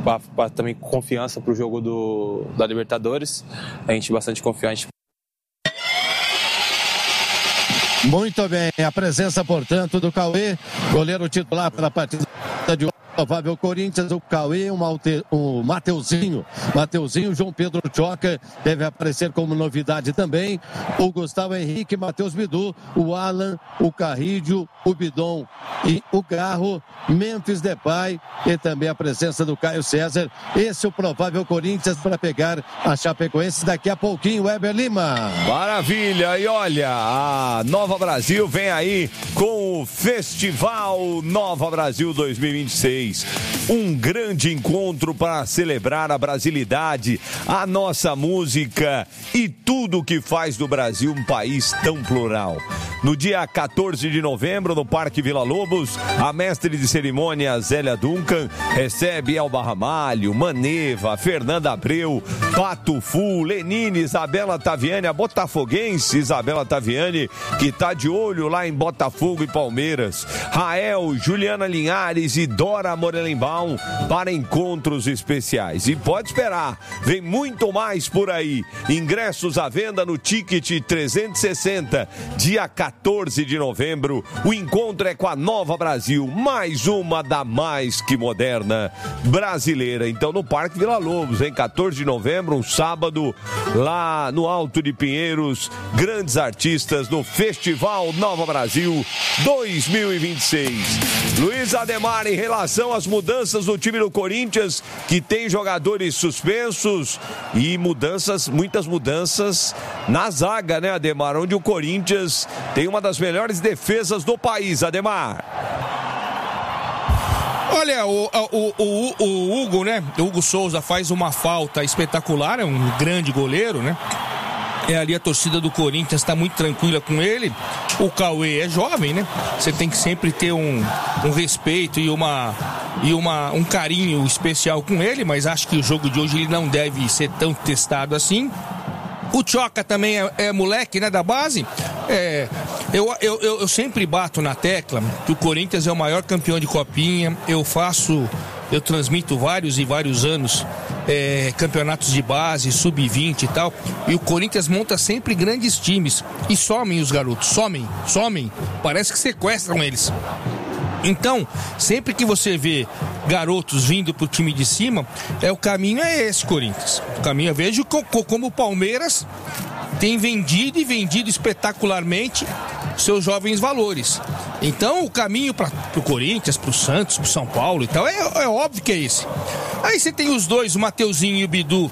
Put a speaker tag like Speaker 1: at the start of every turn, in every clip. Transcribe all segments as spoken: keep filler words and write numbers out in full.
Speaker 1: para também confiança para o jogo do, da Libertadores. A gente bastante confiante.
Speaker 2: Muito bem, a presença, portanto, do Cauê, goleiro titular para a partida de hoje. Provável Corinthians, o Cauê, o, Malte, o Mateuzinho, Mateuzinho, João Pedro Choca deve aparecer como novidade também, o Gustavo Henrique, Matheus Bidu, o Alan, o Carrídio, o Bidon e o Garro, Memphis Depay e também a presença do Caio César. Esse é o provável Corinthians para pegar a Chapecoense daqui a pouquinho, Weber Lima.
Speaker 3: Maravilha, e olha, a Nova Brasil vem aí com o Festival Nova Brasil dois mil e vinte e seis. Um grande encontro para celebrar a brasilidade, a nossa música e tudo que faz do Brasil um país tão plural. No dia quatorze de novembro, no Parque Vila Lobos, a mestre de cerimônia Zélia Duncan recebe Elba Ramalho, Maneva, Fernanda Abreu, Pato Fu, Lenine, Isabela Taviani, a botafoguense Isabela Taviani, que está de olho lá em Botafogo e Palmeiras, Rael, Juliana Linhares e Dora Morelenbaum para encontros especiais. E pode esperar, vem muito mais por aí. Ingressos à venda no Ticket trezentos e sessenta, dia quatorze de novembro. O encontro é com a Nova Brasil, mais uma da mais que moderna brasileira. Então no Parque Vila Lobos, em quatorze de novembro, um sábado, lá no Alto de Pinheiros, grandes artistas no Festival Nova Brasil dois mil e vinte e seis. Luiz Ademar, em relação às mudanças no time do Corinthians, que tem jogadores suspensos e mudanças, muitas mudanças na zaga, né, Ademar? Onde o Corinthians tem uma das melhores defesas do país, Ademar.
Speaker 4: Olha, o, o, o, o Hugo, né? O Hugo Souza faz uma falta espetacular, é um grande goleiro, né? É, ali a torcida do Corinthians está muito tranquila com ele. O Cauê é jovem, né? Você tem que sempre ter um, um respeito e, uma, e uma, um carinho especial com ele, mas acho que o jogo de hoje ele não deve ser tão testado assim. O Choca também é, é moleque, né, da base. É, eu, eu, eu, eu sempre bato na tecla que o Corinthians é o maior campeão de copinha. Eu faço, eu transmito vários e vários anos é, campeonatos de base, sub vinte e tal. E o Corinthians monta sempre grandes times. E somem os garotos, somem, somem. Parece que sequestram eles. Então, sempre que você vê garotos vindo pro time de cima, é, o caminho é esse, Corinthians. O caminho eu vejo como o Palmeiras tem vendido e vendido espetacularmente seus jovens valores. Então, o caminho para o Corinthians, pro Santos, pro São Paulo e tal, é, é óbvio que é esse. Aí você tem os dois, o Mateuzinho e o Bidu.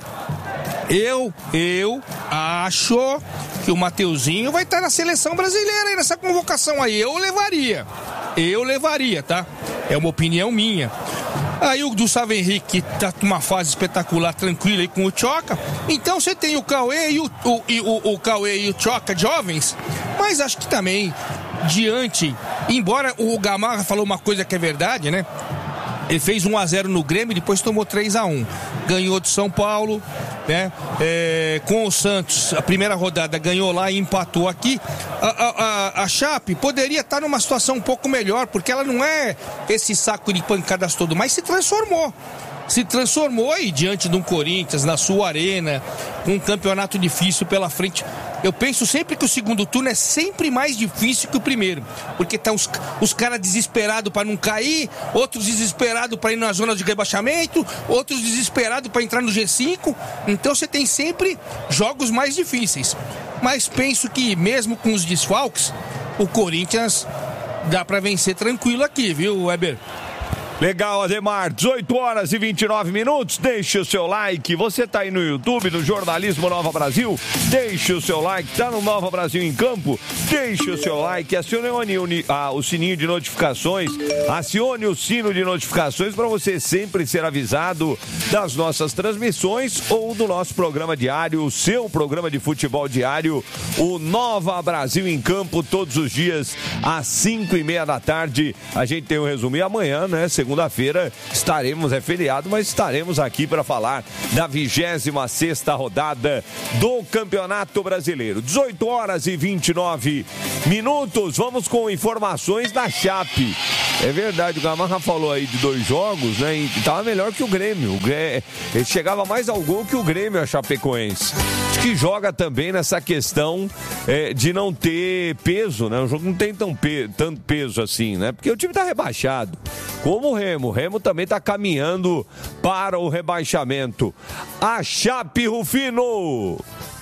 Speaker 4: Eu, eu acho que o Mateuzinho vai estar na seleção brasileira aí, nessa convocação aí. Eu levaria. Eu levaria, tá? É uma opinião minha. Aí o Gustavo Henrique tá numa fase espetacular, tranquila aí com o Choca. Então você tem o Cauê e o, o, o, o Cauê e o Choca jovens, mas acho que também diante, embora o Gamarra falou uma coisa que é verdade, né? Ele fez um a zero no Grêmio e depois tomou três a um. Ganhou de São Paulo, né? É, com o Santos, a primeira rodada ganhou lá e empatou aqui. A, a, a, a Chape poderia estar numa situação um pouco melhor, porque ela não é esse saco de pancadas todo, mas se transformou. Se transformou e diante de um Corinthians, na sua arena, com um campeonato difícil pela frente. Eu penso sempre que o segundo turno é sempre mais difícil que o primeiro, porque tá os, os caras desesperados para não cair, outros desesperados para ir na zona de rebaixamento, outros desesperados para entrar no G cinco. Então você tem sempre jogos mais difíceis. Mas penso que mesmo com os desfalques, o Corinthians dá para vencer tranquilo aqui, viu, Weber?
Speaker 3: Legal, Ademar, dezoito horas e vinte e nove minutos, deixe o seu like, você tá aí no YouTube, no Jornalismo Nova Brasil, deixe o seu like, tá no Nova Brasil em Campo, deixe o seu like, acione o sininho de notificações, acione o sino de notificações para você sempre ser avisado das nossas transmissões ou do nosso programa diário, o seu programa de futebol diário, o Nova Brasil em Campo, todos os dias às cinco e meia da tarde, a gente tem um resumo, e amanhã, né, segunda segunda-feira estaremos, é feriado, mas estaremos aqui para falar da vigésima sexta rodada do Campeonato Brasileiro. dezoito horas e vinte e nove minutos, vamos com informações da Chape. É verdade, o Gamarra falou aí de dois jogos, né? E estava melhor que o Grêmio. O Grêmio. Ele chegava mais ao gol que o Grêmio, a Chapecoense. Acho que joga também nessa questão é, de não ter peso, né? O jogo não tem tão pe- tanto peso assim, né? Porque o time tá rebaixado. Como o Remo. O Remo também tá caminhando para o rebaixamento. A Chape, Rufino!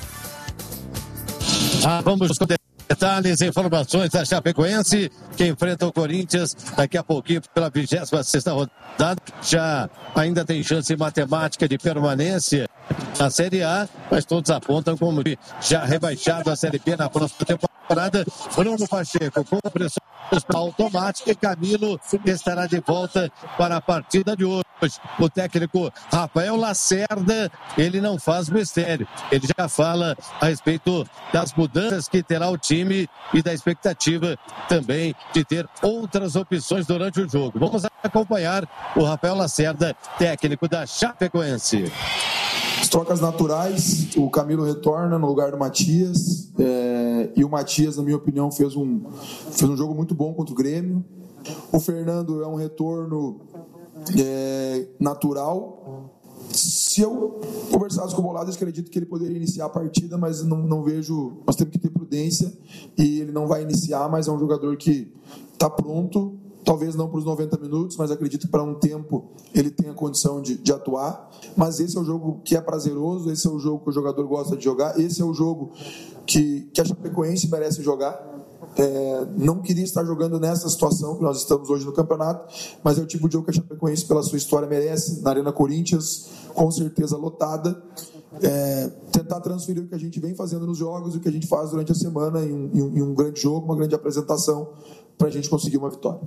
Speaker 2: Ah, vamos com detalhes e informações da Chapecoense, que enfrenta o Corinthians daqui a pouquinho pela vigésima sexta rodada. Já ainda tem chance matemática de permanência na Série A, mas todos apontam como já rebaixado a Série B na próxima temporada. Bruno Pacheco com pressão automática e Camilo estará de volta para a partida de hoje. O técnico Rafael Lacerda, ele não faz mistério. Ele já fala a respeito das mudanças que terá o time e da expectativa também de ter outras opções durante o jogo. Vamos acompanhar o Rafael Lacerda, técnico da Chapecoense.
Speaker 5: As trocas naturais, o Camilo retorna no lugar do Matias, é, e o Matias, na minha opinião, fez um, fez um jogo muito bom contra o Grêmio. O Fernando é um retorno é, natural. Se eu conversasse com o Bolado, eu acredito que ele poderia iniciar a partida, mas não, não vejo. Nós temos que ter prudência e ele não vai iniciar, mas é um jogador que está pronto. Talvez não para os noventa minutos, mas acredito que para um tempo ele tenha condição de, de atuar. Mas esse é o jogo que é prazeroso, esse é o jogo que o jogador gosta de jogar, esse é o jogo que, que a Chapecoense merece jogar. É, não queria estar jogando nessa situação que nós estamos hoje no campeonato, mas é o tipo de jogo que a Chapecoense, pela sua história, merece. Na Arena Corinthians, com certeza lotada. É, tentar transferir o que a gente vem fazendo nos jogos e o que a gente faz durante a semana em um, em um, em um grande jogo, uma grande apresentação, para a gente conseguir uma vitória.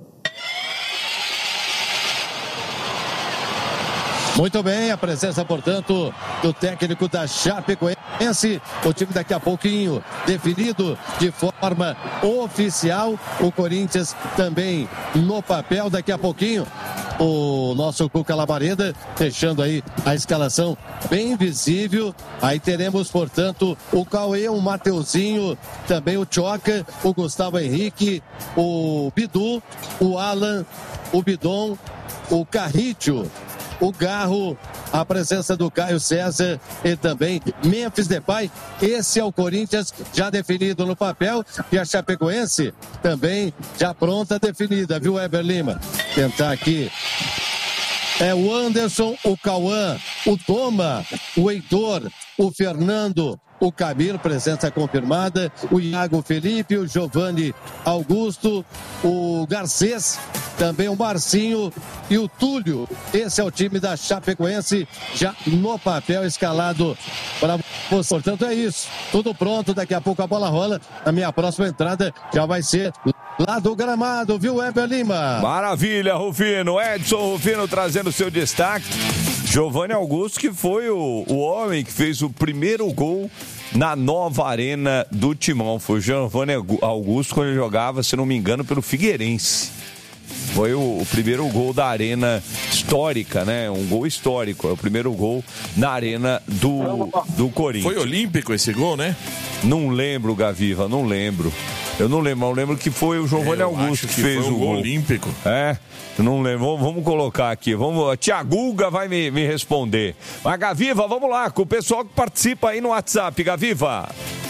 Speaker 2: Muito bem, a presença, portanto, do técnico da Chapecoense. O time daqui a pouquinho definido de forma oficial. O Corinthians também no papel daqui a pouquinho. O nosso Cuca Labareda deixando aí a escalação bem visível. Aí teremos, portanto, o Cauê, o Mateuzinho, também o Choca, o Gustavo Henrique, o Bidu, o Alan, o Bidon, o Carrício, o Garro, a presença do Caio César e também Memphis Depay. Esse é o Corinthians já definido no papel e a Chapecoense também já pronta, definida, viu, Weber Lima? Tentar aqui. É o Anderson, o Cauã, o Toma, o Heitor, o Fernando, o Camilo, presença confirmada, o Iago Felipe, o Giovanni Augusto, o Garcês, também o Marcinho e o Túlio. Esse é o time da Chapecoense já no papel escalado para você. Portanto, é isso. Tudo pronto. Daqui a pouco a bola rola. A minha próxima entrada já vai ser lá do gramado, viu, Weber Lima?
Speaker 3: Maravilha, Rufino. Edson Rufino trazendo seu destaque. Giovanni Augusto, que foi o, o homem que fez o primeiro gol na nova arena do Timão. Foi o Giovanni Augusto quando ele jogava, se não me engano, pelo Figueirense. Foi o, o primeiro gol da arena histórica, né? Um gol histórico. É o primeiro gol na arena do, do Corinthians.
Speaker 6: Foi olímpico esse gol, né?
Speaker 3: Não lembro, Gaviva, não lembro. Eu não lembro, eu lembro que foi o Giovanni
Speaker 6: eu
Speaker 3: Augusto que,
Speaker 6: que
Speaker 3: fez
Speaker 6: foi um
Speaker 3: o
Speaker 6: gol
Speaker 3: gol
Speaker 6: olímpico.
Speaker 3: É, eu não lembro. Vamos, vamos colocar aqui. Vamos, Tiaguga vai me, me responder. Mas, Gaviva, vamos lá, com o pessoal que participa aí no WhatsApp, Gaviva.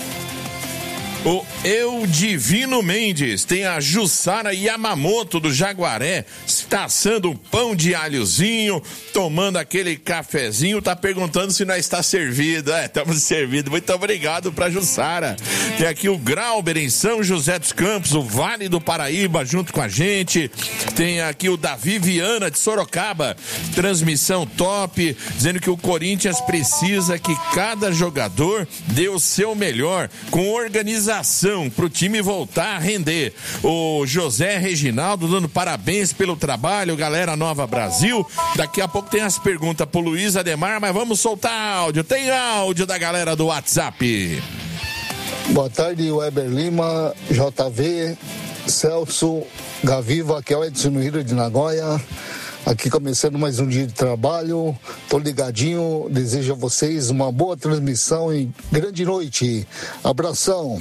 Speaker 6: O Eu Divino Mendes, tem a Jussara Yamamoto do Jaguaré, está assando um pão de alhozinho, tomando aquele cafezinho, tá perguntando se nós está servido. É, estamos servidos. Muito obrigado pra Jussara. Tem aqui o Grauber em São José dos Campos, o Vale do Paraíba, junto com a gente. Tem aqui o Davi Viana de Sorocaba, transmissão top, dizendo que o Corinthians precisa que cada jogador dê o seu melhor, com organização para o time voltar a render. O José Reginaldo dando parabéns pelo trabalho, galera Nova Brasil. Daqui a pouco tem as perguntas pro Luiz Ademar, mas vamos soltar áudio. Tem áudio da galera do WhatsApp.
Speaker 7: Boa tarde, Weber Lima, J V, Celso, Gaviva, que é o Edson Rio de Nagoya. Aqui começando mais um dia de trabalho, tô ligadinho, desejo a vocês uma boa transmissão e grande noite. Abração.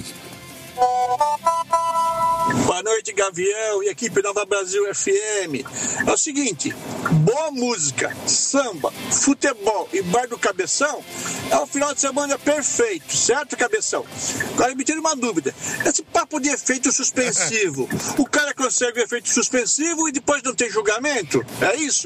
Speaker 8: Boa noite, Gavião e equipe Nova Brasil F M. É o seguinte, boa música, samba, futebol e bar do Cabeção é um final de semana perfeito, certo, Cabeção? Agora me tira uma dúvida, esse papo de efeito suspensivo, o cara consegue o efeito suspensivo e depois não tem julgamento? É isso?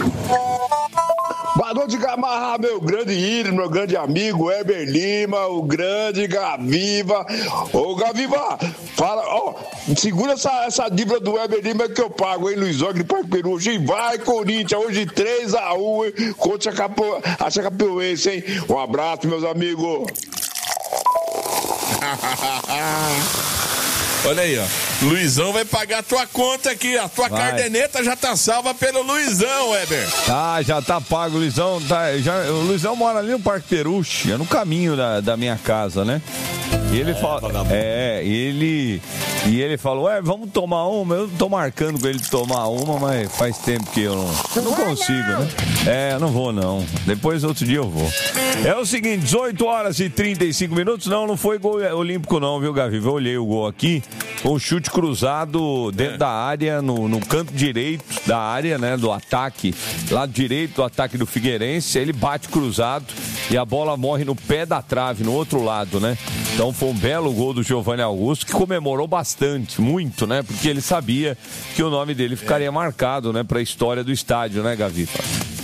Speaker 9: Boa noite, Gamarra, meu grande ídolo, meu grande amigo, Heber Lima, o grande Gaviva. Ô, Gaviva, fala, ó, segura essa, essa dívida do Heber Lima que eu pago, hein, Luiz Ogre, Parque Peru. Hoje vai, Corinthians, hoje três a um, hein, contra a, Capo, a Chapecoense, hein. Um abraço, meus amigos.
Speaker 6: Olha aí, ó. Luizão vai pagar a tua conta aqui. A tua vai. Cardeneta já tá salva pelo Luizão, Weber.
Speaker 3: Ah, já tá pago. O Luizão, tá, já, o Luizão mora ali no Parque Peruche, é no caminho da, da minha casa, né? E ele é, fala. É, ele. E ele falou, ué, vamos tomar uma. Eu tô marcando com ele tomar uma, mas faz tempo que eu não, eu não consigo, né? É, eu não vou não. Depois outro dia eu vou. É o seguinte, dezoito horas e trinta e cinco minutos. Não, não foi gol olímpico não, viu, Gavi? Eu olhei o gol aqui. Um chute cruzado dentro é. da área, no, no canto direito da área, né? Do ataque. Lado direito do ataque do Figueirense. Ele bate cruzado e a bola morre no pé da trave, no outro lado, né? Então foi um belo gol do Giovanni Augusto, que comemorou bastante, muito, né? Porque ele sabia que o nome dele ficaria é. marcado, né? Para a história do estádio, né, Gavifa?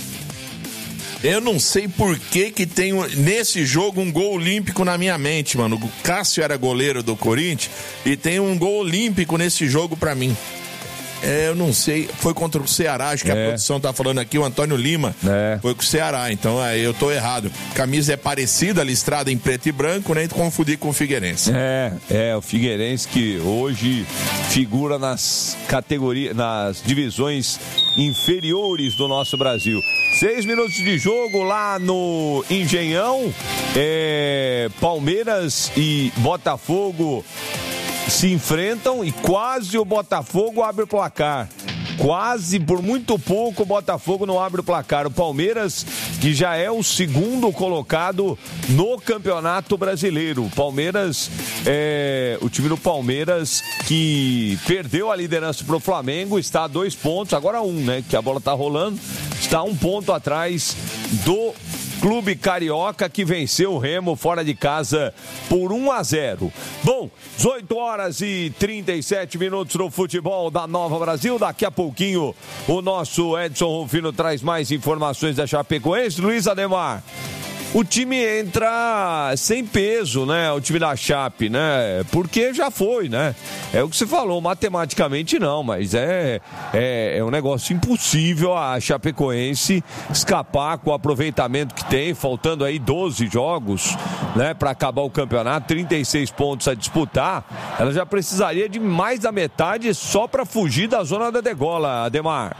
Speaker 6: Eu não sei por que que tem nesse jogo um gol olímpico na minha mente, mano. O Cássio era goleiro do Corinthians e tem um gol olímpico nesse jogo pra mim. É, eu não sei, foi contra o Ceará, acho que é. a produção tá falando aqui, o Antônio Lima é. foi com o Ceará, então aí eu tô errado. Camisa é parecida, listrada em preto e branco, né? E confundi com o Figueirense.
Speaker 3: É, é, o Figueirense que hoje figura nas categorias, nas divisões inferiores do nosso Brasil. Seis minutos de jogo lá no Engenhão, é, Palmeiras e Botafogo se enfrentam e quase o Botafogo abre o placar. Quase, por muito pouco, o Botafogo não abre o placar. O Palmeiras, que já é o segundo colocado no Campeonato Brasileiro. O Palmeiras, é, o time do Palmeiras que perdeu a liderança para o Flamengo, está a dois pontos, agora um, né? Que a bola está rolando, está um ponto atrás do Clube Carioca, que venceu o Remo fora de casa por um a zero. Bom, dezoito horas e trinta e sete minutos no futebol da Nova Brasil. Daqui a pouquinho o nosso Edson Rufino traz mais informações da Chapecoense. Luiz Ademar, o time entra sem peso, né? O time da Chape, né? Porque já foi, né? É o que você falou, matematicamente não, mas é, é, é um negócio impossível a Chapecoense escapar com o aproveitamento que tem, faltando aí doze jogos, né? Para acabar o campeonato, trinta e seis pontos a disputar. Ela já precisaria de mais da metade só para fugir da zona da degola, Ademar.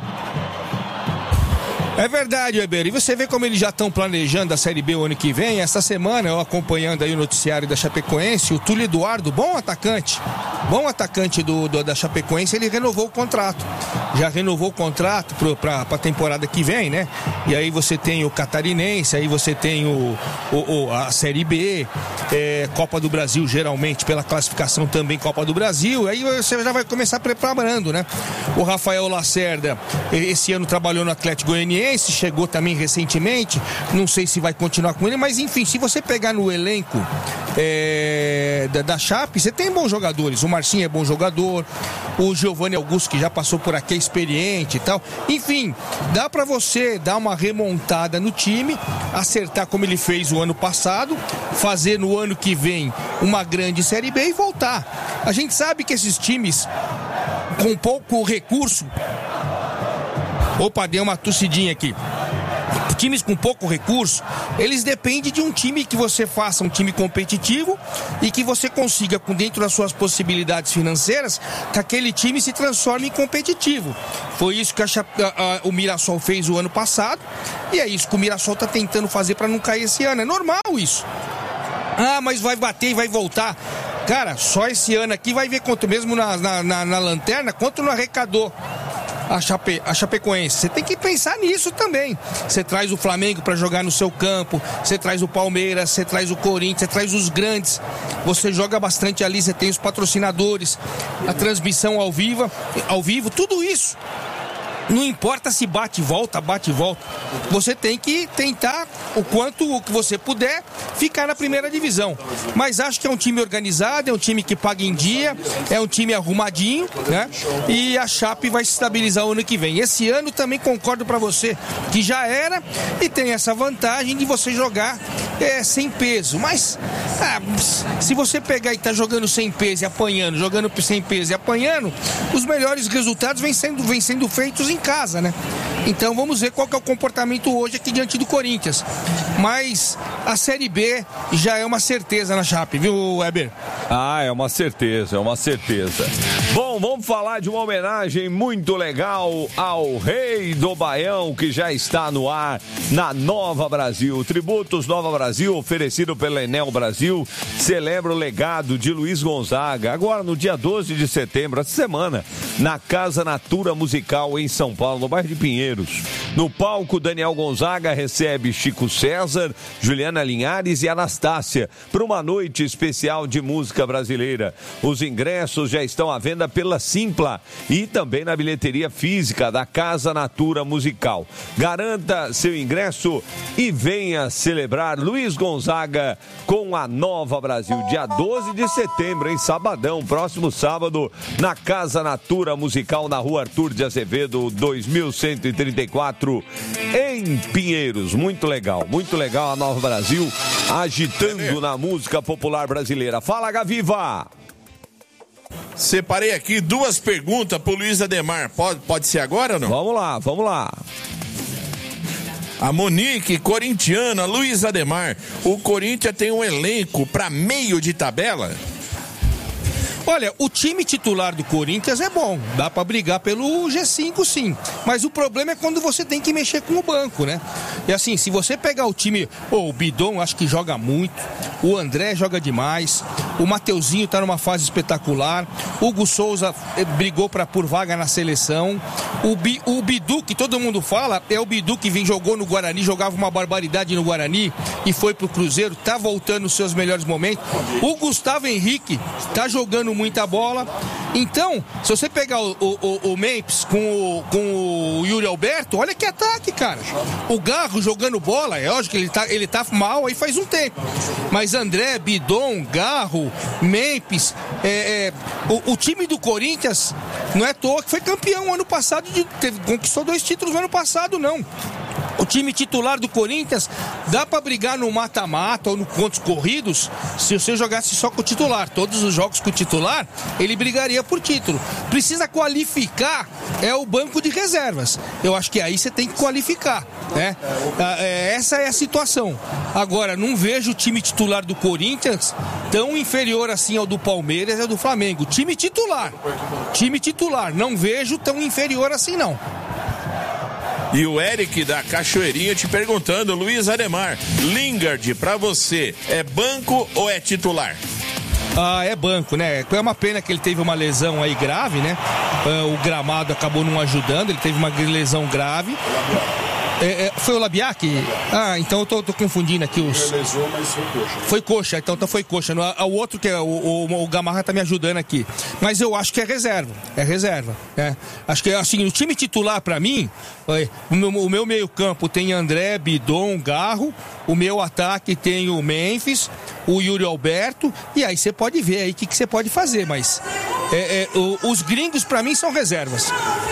Speaker 4: É verdade, Weber. E você vê como eles já estão planejando a Série B o ano que vem. Essa semana, eu acompanhando aí o noticiário da Chapecoense, o Túlio Eduardo, bom atacante, bom atacante do, do, da Chapecoense, ele renovou o contrato. Já renovou o contrato para a temporada que vem, né? E aí você tem o Catarinense, aí você tem o, o, o a Série B, é, Copa do Brasil, geralmente, pela classificação também Copa do Brasil. Aí você já vai começar preparando, né? O Rafael Lacerda, esse ano trabalhou no Atlético Goianiense, chegou também recentemente, não sei se vai continuar com ele, mas enfim, se você pegar no elenco é, da, da Chape, você tem bons jogadores, o Marcinho é bom jogador, o Giovanni Augusto, que já passou por aqui, é experiente e tal, enfim, dá pra você dar uma remontada no time, acertar como ele fez o ano passado, fazer no ano que vem uma grande Série B e voltar. A gente sabe que esses times com pouco recurso, opa, deu uma tossidinha aqui. Times com pouco recurso, eles dependem de um time que você faça um time competitivo e que você consiga, com dentro das suas possibilidades financeiras, que aquele time se transforme em competitivo. Foi isso que a, a, a, o Mirassol fez o ano passado e é isso que o Mirassol está tentando fazer para não cair esse ano. É normal isso. Ah, mas vai bater e vai voltar. Cara, só esse ano aqui vai ver quanto, mesmo na, na, na, na lanterna, quanto não arrecadou. a, Chape, a Chapecoense. Você tem que pensar nisso também. Você traz o Flamengo para jogar no seu campo, você traz o Palmeiras, você traz o Corinthians, você traz os grandes. Você joga bastante ali, você tem os patrocinadores, a transmissão ao vivo, ao vivo, tudo isso. Não importa se bate e volta, bate e volta. Você tem que tentar, o quanto que você puder, ficar na primeira divisão. Mas acho que é um time organizado, é um time que paga em dia, é um time arrumadinho, né? E a Chape vai se estabilizar o ano que vem. Esse ano também concordo para você que já era e tem essa vantagem de você jogar é, sem peso. Mas ah, se você pegar e tá jogando sem peso e apanhando, jogando sem peso e apanhando, os melhores resultados vêm sendo, vêm sendo feitos em casa, né? Então vamos ver qual que é o comportamento hoje aqui diante do Corinthians. Mas a Série B já é uma certeza na Chape, viu, Weber?
Speaker 3: Ah, é uma certeza, é uma certeza. Bom, vamos falar de uma homenagem muito legal ao Rei do Baião, que já está no ar na Nova Brasil. Tributos Nova Brasil, oferecido pela Enel Brasil, celebra o legado de Luiz Gonzaga, agora no dia doze de setembro, essa semana, na Casa Natura Musical em São Paulo, no bairro de Pinheiros. No palco, Daniel Gonzaga recebe Chico César, Juliana Linhares e Anastácia para uma noite especial de música brasileira. Os ingressos já estão à venda pela Simpla e também na bilheteria física da Casa Natura Musical. Garanta seu ingresso e venha celebrar Luiz Gonzaga com a Nova Brasil, dia doze de setembro, em sabadão, próximo sábado, na Casa Natura Musical, na Rua Arthur de Azevedo, dois mil cento e trinta e quatro, em Pinheiros. Muito legal, muito legal a Nova Brasil agitando na música popular brasileira. Fala, Gaviva!
Speaker 6: Separei aqui duas perguntas pro Luiz Ademar. Pode, pode ser agora ou não?
Speaker 3: Vamos lá, vamos lá.
Speaker 6: A Monique, corintiana, Luiz Ademar. O Corinthians tem um elenco para meio de tabela?
Speaker 4: Olha, o time titular do Corinthians é bom, dá pra brigar pelo G cinco sim, mas o problema é quando você tem que mexer com o banco, né? E assim, se você pegar o time, oh, o Bidon acho que joga muito, o André joga demais, o Mateuzinho tá numa fase espetacular, o Hugo Souza brigou pra, por vaga na seleção, o, Bi, o Bidu, que todo mundo fala, é o Bidu que vem, jogou no Guarani, jogava uma barbaridade no Guarani e foi pro Cruzeiro, tá voltando nos seus melhores momentos. O Gustavo Henrique tá jogando muita bola. Então, se você pegar o, o, o Memphis com o, com o Yuri Alberto, olha que ataque, cara. O Garro jogando bola, é lógico que ele tá, ele tá mal aí faz um tempo. Mas André, Bidon, Garro, Memphis, é, é, o, o time do Corinthians não é à toa que foi campeão ano passado, de, teve, conquistou dois títulos no ano passado, não. O time titular do Corinthians dá pra brigar no mata-mata ou no pontos corridos se você jogasse só com o titular. Todos os jogos com o titular, ele brigaria por título. Precisa qualificar é o banco de reservas. Eu acho que aí você tem que qualificar, né? Essa é a situação. Agora, não vejo o time titular do Corinthians tão inferior assim ao do Palmeiras e ao do Flamengo. Time titular. Time titular. Não vejo tão inferior assim, não.
Speaker 6: E o Eric da Cachoeirinha te perguntando, Luiz Ademar, Lingard, pra você, é banco ou é titular?
Speaker 4: Ah, é banco, né? É uma pena que ele teve uma lesão aí grave, né? O gramado acabou não ajudando, ele teve uma lesão grave. É, é, foi o Labiak? Ah, então eu tô, tô confundindo aqui os...
Speaker 10: Foi lesão, mas foi coxa.
Speaker 4: Foi coxa, então, então foi coxa. O outro, que é o, o, o Gamarra tá me ajudando aqui. Mas eu acho que é reserva. É reserva. É. Acho que assim, o time titular pra mim, o meu, o meu meio campo tem André, Bidon, Garro. O meu ataque tem o Memphis, o Yuri Alberto. E aí você pode ver aí o que você pode fazer. Mas é, é, o, os gringos pra mim são reservas.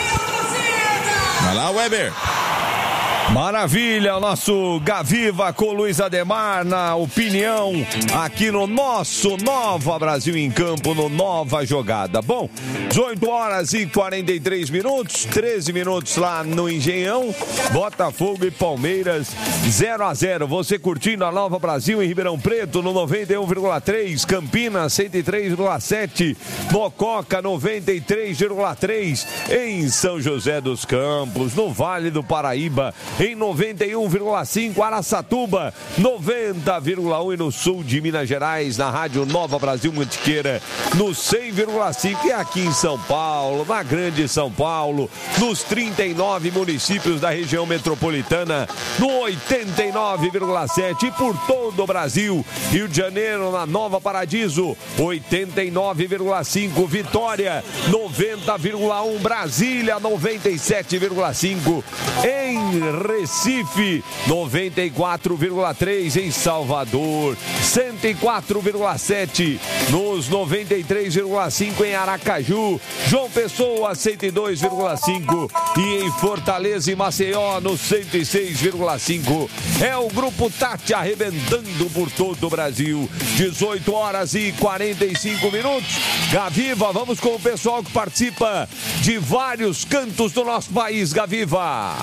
Speaker 6: Vai lá, Weber.
Speaker 3: Maravilha, o nosso Gaviva com Luiz Ademar na opinião aqui no nosso Nova Brasil em Campo, no Nova Jogada. Bom, dezoito horas e quarenta e três minutos, treze minutos lá no Engenhão, Botafogo e Palmeiras zero a zero. Você curtindo a Nova Brasil em Ribeirão Preto no noventa e um vírgula três, Campinas cento e três vírgula sete, Mococa noventa e três vírgula três, em São José dos Campos, no Vale do Paraíba, em noventa e um vírgula cinco, Araçatuba, noventa vírgula um e no sul de Minas Gerais, na Rádio Nova Brasil Mantiqueira, no cem vírgula cinco e aqui em São Paulo, na Grande São Paulo, nos trinta e nove municípios da região metropolitana, no oitenta e nove vírgula sete e por todo o Brasil. Rio de Janeiro, na Nova Paradiso, oitenta e nove vírgula cinco, Vitória, noventa vírgula um, Brasília, noventa e sete vírgula cinco, em Recife, noventa e quatro vírgula três, em Salvador, cento e quatro vírgula sete, nos noventa e três vírgula cinco em Aracaju, João Pessoa, cento e dois vírgula cinco e em Fortaleza e Maceió, no cento e seis vírgula cinco. É o Grupo Tati arrebentando por todo o Brasil. dezoito horas e quarenta e cinco minutos. Gaviva, vamos com o pessoal que participa de vários cantos do nosso país, Gaviva.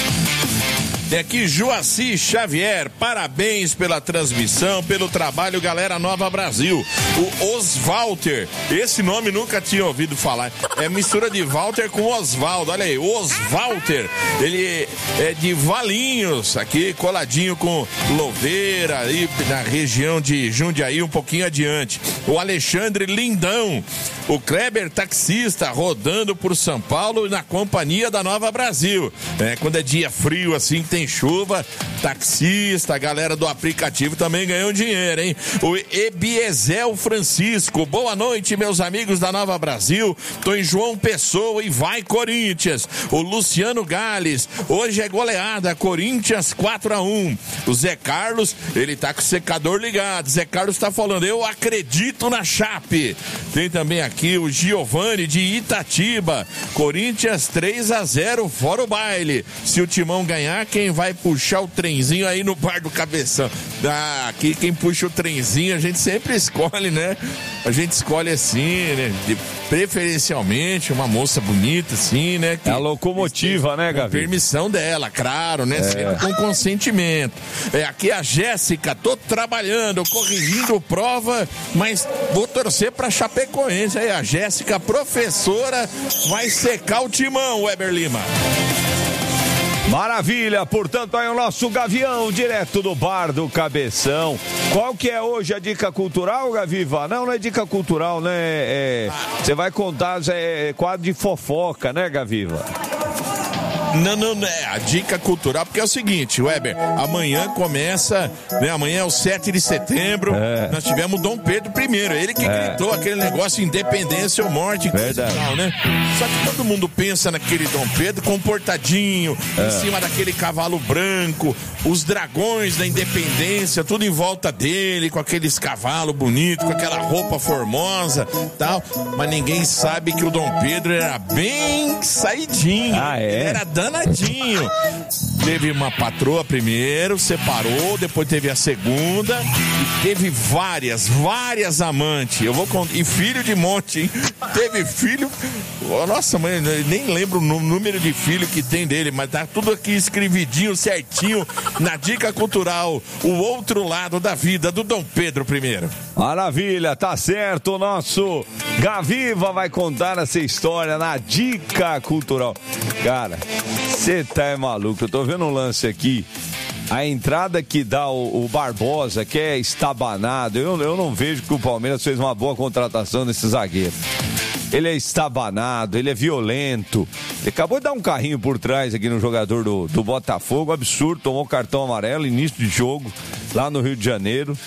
Speaker 6: É aqui Joaci Xavier, parabéns pela transmissão, pelo trabalho, galera Nova Brasil. O Oswalter, esse nome nunca tinha ouvido falar, é mistura de Walter com Osvaldo, olha aí, Oswalter, ele é de Valinhos, aqui coladinho com Louveira, aí na região de Jundiaí, um pouquinho adiante. O Alexandre Lindão, o Kleber taxista, rodando por São Paulo na companhia da Nova Brasil. É, quando é dia frio assim, tem chuva, taxista, a galera do aplicativo também ganhou dinheiro, hein? O Ebiezel Francisco, boa noite, meus amigos da Nova Brasil, tô em João Pessoa e vai Corinthians. O Luciano Gales, hoje é goleada, Corinthians quatro a um. O Zé Carlos, ele tá com o secador ligado, Zé Carlos tá falando, eu acredito na Chape. Tem também aqui o Giovani de Itatiba, Corinthians três a zero, fora o baile. Se o Timão ganhar, quem vai puxar o trenzinho aí no bar do Cabeção? Ah, aqui quem puxa o trenzinho a gente sempre escolhe, né? A gente escolhe assim, né? De, preferencialmente uma moça bonita, assim, né? Que,
Speaker 3: é a locomotiva, né, Gavi?
Speaker 6: Permissão dela, claro, né? É. Sempre com consentimento. É, aqui a Jéssica, tô trabalhando, corrigindo prova, mas vou torcer pra Chapecoense. Aí a Jéssica, professora, vai secar o Timão, Weber Lima.
Speaker 3: Maravilha, portanto aí o nosso Gavião, direto do bar do Cabeção. Qual que é hoje a dica cultural, Gaviva? Não, não é dica cultural, né? Você é, vai contar, é quadro de fofoca, né, Gaviva?
Speaker 6: Não, não, não, é a dica cultural, porque é o seguinte, Weber, amanhã começa, né, amanhã é o sete de setembro, é. Nós tivemos Dom Pedro primeiro, ele que é. gritou aquele negócio, independência ou morte,
Speaker 3: verdade,
Speaker 6: tal, né? Só que todo mundo pensa naquele Dom Pedro comportadinho, é. em cima daquele cavalo branco, os dragões da independência, tudo em volta dele, com aqueles cavalos bonitos, com aquela roupa formosa, tal, mas ninguém sabe que o Dom Pedro era bem saidinho,
Speaker 3: ah, é?
Speaker 6: Ele era danadinho. Teve uma patroa primeiro, separou, depois teve a segunda e teve várias, várias amantes. Eu vou contar. E filho de monte, hein? Teve filho. Oh, nossa, mãe, nem lembro o número de filho que tem dele, mas tá tudo aqui escrevidinho, certinho, na dica cultural. O outro lado da vida do Dom Pedro primeiro.
Speaker 3: Maravilha, tá certo. O nosso Gaviva vai contar essa história na dica cultural. Cara, você tá é maluco, eu tô vendo um lance aqui, a entrada que dá o, o Barbosa, que é estabanado, eu, eu não vejo que o Palmeiras fez uma boa contratação nesse zagueiro. Ele é estabanado, ele é violento, ele acabou de dar um carrinho por trás aqui no jogador do, do Botafogo, absurdo, tomou cartão amarelo, início de jogo, lá no Rio de Janeiro.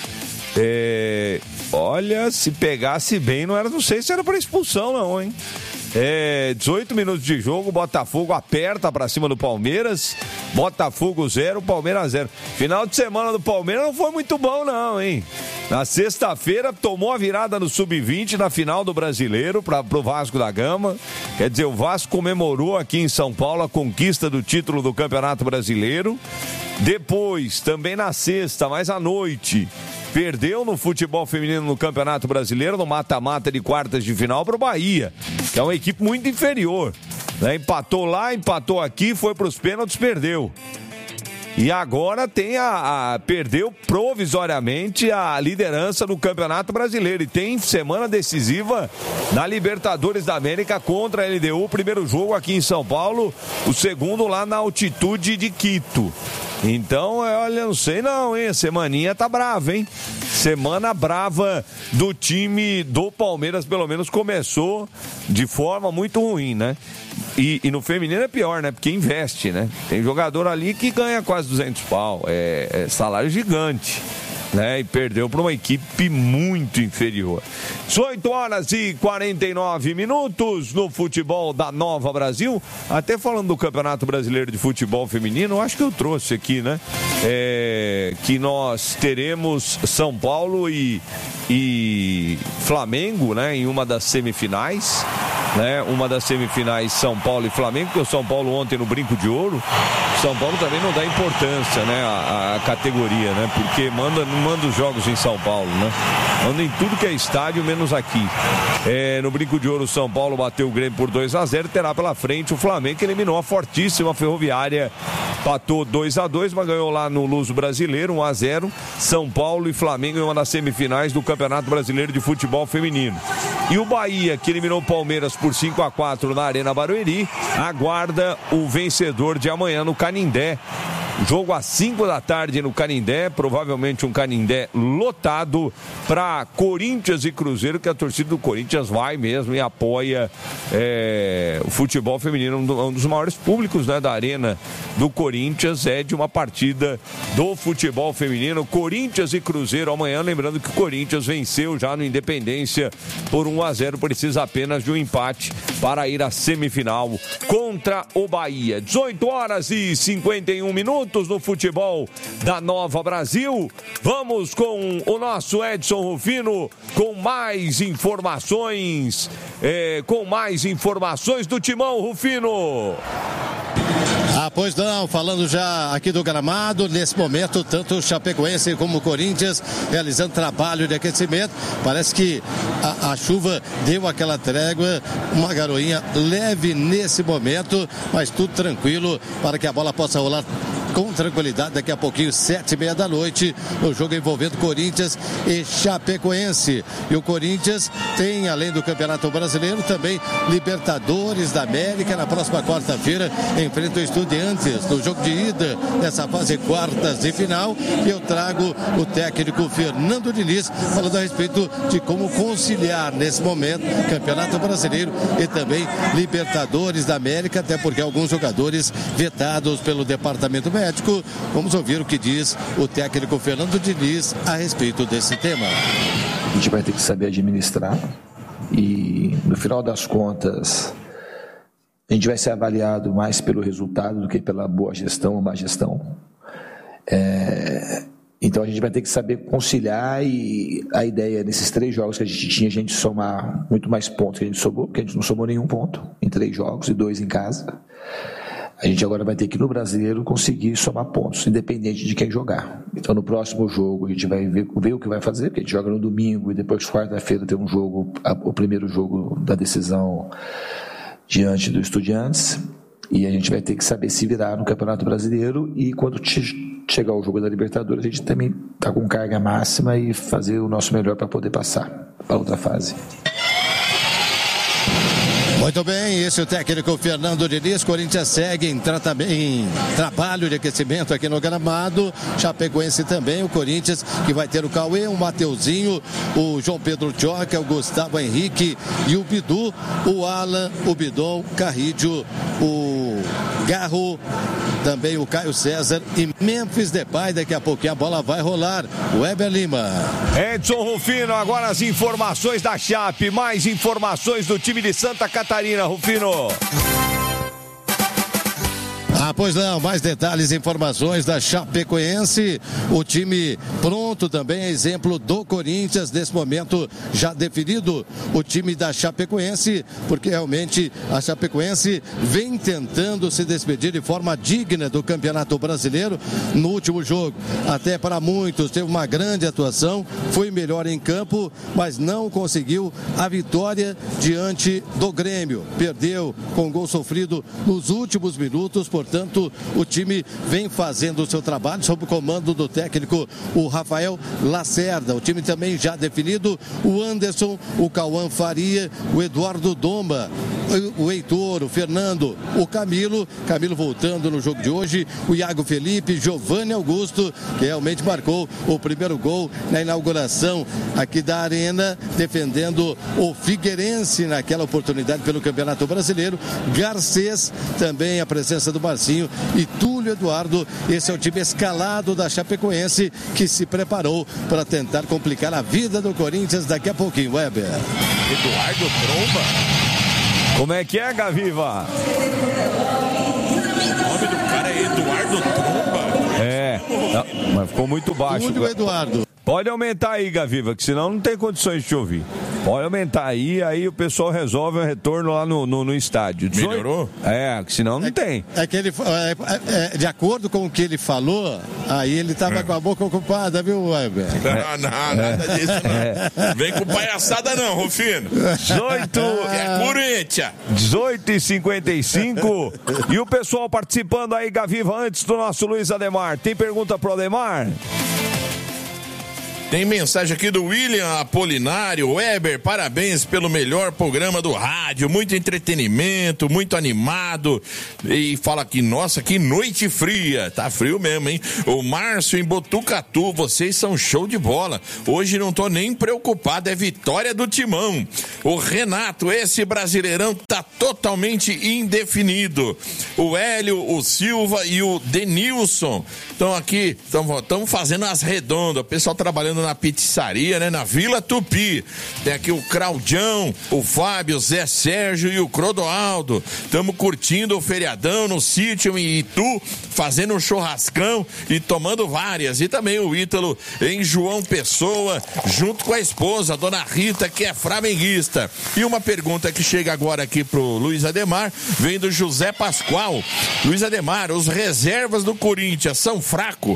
Speaker 3: É, olha, se pegasse bem, não era, não sei se era para expulsão não, hein? É, dezoito minutos de jogo, Botafogo aperta pra cima do Palmeiras, Botafogo zero, Palmeiras zero. Final de semana do Palmeiras não foi muito bom não, hein? Na sexta-feira tomou a virada no sub vinte na final do Brasileiro para pro Vasco da Gama. Quer dizer, o Vasco comemorou aqui em São Paulo a conquista do título do Campeonato Brasileiro. Depois, também na sexta, mais à noite, perdeu no futebol feminino no Campeonato Brasileiro, no mata-mata de quartas de final para o Bahia, que é uma equipe muito inferior, né? Empatou lá, empatou aqui, foi para os pênaltis, perdeu. E agora tem a, a perdeu provisoriamente a liderança do Campeonato Brasileiro e tem semana decisiva na Libertadores da América contra a L D U, primeiro jogo aqui em São Paulo, o segundo lá na altitude de Quito. Então, olha, não sei não, hein? Semaninha tá brava, hein? Semana brava do time do Palmeiras, pelo menos começou de forma muito ruim, né? E, e no feminino é pior, né? Porque investe, né? Tem jogador ali que ganha quase duzentos pau, é, é salário gigante, né? E perdeu para uma equipe muito inferior. dezoito horas e quarenta e nove minutos no futebol da Nova Brasil. Até falando do Campeonato Brasileiro de Futebol Feminino, acho que eu trouxe aqui, né? É, que nós teremos São Paulo e, e Flamengo, né? Em uma das semifinais. Né, uma das semifinais São Paulo e Flamengo, porque o São Paulo ontem no Brinco de Ouro, São Paulo também não dá importância, né, a, a categoria, né, porque manda, não manda os jogos em São Paulo, né, manda em tudo que é estádio, menos aqui. É, no Brinco de Ouro, São Paulo bateu o Grêmio por dois a zero, terá pela frente o Flamengo, que eliminou a fortíssima Ferroviária, empatou dois a dois, mas ganhou lá no Luso Brasileiro, um a zero, São Paulo e Flamengo em uma das semifinais do Campeonato Brasileiro de Futebol Feminino. E o Bahia, que eliminou o Palmeiras por cinco a quatro na Arena Barueri, aguarda o vencedor de amanhã no Canindé. Jogo às cinco da tarde no Canindé, provavelmente um Canindé lotado para Corinthians e Cruzeiro, que a torcida do Corinthians vai mesmo e apoia é, o futebol feminino, um dos maiores públicos, né, da Arena do Corinthians, é de uma partida do futebol feminino, Corinthians e Cruzeiro amanhã, lembrando que o Corinthians venceu já no Independência por um a zero, precisa apenas de um empate para ir à semifinal contra o Bahia. dezoito horas e cinquenta e um minutos no futebol da Nova Brasil. Vamos com o nosso Edson Rufino com mais informações, é, com mais informações do Timão, Rufino.
Speaker 2: Ah, pois não, falando já aqui do gramado, nesse momento, tanto o Chapecoense como o Corinthians realizando trabalho de aquecimento. Parece que a, a chuva deu aquela trégua, uma garoinha leve nesse momento, mas tudo tranquilo para que a bola possa rolar com tranquilidade daqui a pouquinho, sete e meia da noite, o jogo envolvendo Corinthians e Chapecoense. E o Corinthians tem, além do Campeonato Brasileiro, também Libertadores da América. Na próxima quarta-feira enfrenta o Estudiantes no jogo de ida nessa fase quartas de final. E eu trago o técnico Fernando Diniz falando a respeito de como conciliar nesse momento Campeonato Brasileiro e também Libertadores da América, até porque alguns jogadores vetados pelo departamento médico. Vamos ouvir o que diz o técnico Fernando Diniz a respeito desse tema.
Speaker 10: A gente vai ter que saber administrar e, no final das contas, a gente vai ser avaliado mais pelo resultado do que pela boa gestão ou má gestão. É, então a gente vai ter que saber conciliar, e a ideia nesses três jogos que a gente tinha, a gente somar muito mais pontos que a gente somou, porque a gente não somou nenhum ponto em três jogos e dois em casa. A gente agora vai ter que, no Brasileiro, conseguir somar pontos, independente de quem jogar. Então, no próximo jogo, a gente vai ver, ver o que vai fazer, porque a gente joga no domingo e depois, quarta-feira, tem um jogo, a, o primeiro jogo da decisão diante do Estudiantes. E a gente vai ter que saber se virar no Campeonato Brasileiro, e quando te, chegar o jogo da Libertadores, a gente também está com carga máxima e fazer o nosso melhor para poder passar para outra fase.
Speaker 2: Muito bem, esse é o técnico Fernando Diniz. Corinthians segue em, em trabalho de aquecimento aqui no gramado. Chapecoense também, o Corinthians que vai ter o Cauê, o Mateuzinho, o João Pedro Tioca, o Gustavo Henrique e o Bidu, o Alan, o Bidon, Carrídio, o Garro, também o Caio César e Memphis Depay. Daqui a pouquinho a bola vai rolar. O Weber Lima.
Speaker 3: Edson Rufino, agora as informações da Chape, mais informações do time de Santa Catarina, Rufino.
Speaker 2: Ah, pois não, mais detalhes e informações da Chapecoense, o time pronto também, exemplo do Corinthians, nesse momento já definido o time da Chapecoense, porque realmente a Chapecoense vem tentando se despedir de forma digna do Campeonato Brasileiro. No último jogo, até para muitos, teve uma grande atuação, foi melhor em campo, mas não conseguiu a vitória diante do Grêmio, perdeu com gol sofrido nos últimos minutos, portanto portanto, o time vem fazendo o seu trabalho sob o comando do técnico, o Rafael Lacerda. O time também já definido, o Anderson, o Cauã Faria, o Eduardo Doma, o Heitor, o Fernando, o Camilo, Camilo voltando no jogo de hoje, o Iago Felipe, Giovanni Augusto, que realmente marcou o primeiro gol na inauguração aqui da Arena, defendendo o Figueirense naquela oportunidade pelo Campeonato Brasileiro. Garcês, também a presença do Marcinho e Túlio Eduardo. Esse é o time escalado da Chapecoense, que se preparou para tentar complicar a vida do Corinthians daqui a pouquinho. Weber.
Speaker 6: Eduardo Tromba.
Speaker 3: Como é que é, Gaviva?
Speaker 6: O nome do cara é Eduardo Tromba.
Speaker 3: É, não, mas ficou muito baixo.
Speaker 2: Túlio Eduardo.
Speaker 3: Pode aumentar aí, Gaviva, que senão não tem condições de te ouvir. Pode aumentar aí, aí o pessoal resolve o retorno lá no, no, no estádio. dezoito... Melhorou? É, que senão não
Speaker 2: é,
Speaker 3: tem.
Speaker 2: É que ele, é, é, de acordo com o que ele falou, aí ele tava é. com a boca ocupada, viu, Weber?
Speaker 6: Não, não, nada disso não. É. Vem com palhaçada não, Rufino.
Speaker 3: dezoito...
Speaker 6: É Corinthians.
Speaker 3: dezoito e cinquenta e cinco. E o pessoal participando aí, Gaviva, antes do nosso Luiz Ademar. Tem pergunta pro Ademar?
Speaker 6: Tem mensagem aqui do William Apolinário. Weber, parabéns pelo melhor programa do rádio. Muito entretenimento, muito animado. E fala aqui, nossa, que noite fria. Tá frio mesmo, hein? O Márcio em Botucatu, vocês são show de bola. Hoje não tô nem preocupado, é vitória do Timão. O Renato, esse brasileirão tá totalmente indefinido. O Hélio, o Silva e o Denilson estão aqui, estão fazendo as redondas. O pessoal trabalhando na pizzaria, né? Na Vila Tupi. Tem aqui o Claudião, o Fábio, o Zé Sérgio e o Crodoaldo. Estamos curtindo o feriadão no sítio em Itu, fazendo um churrascão e tomando várias. E também o Ítalo em João Pessoa, junto com a esposa, a dona Rita, que é flamenguista. E uma pergunta que chega agora aqui pro Luiz Ademar, vem do José Pascoal. Luiz Ademar, os reservas do Corinthians são fracos?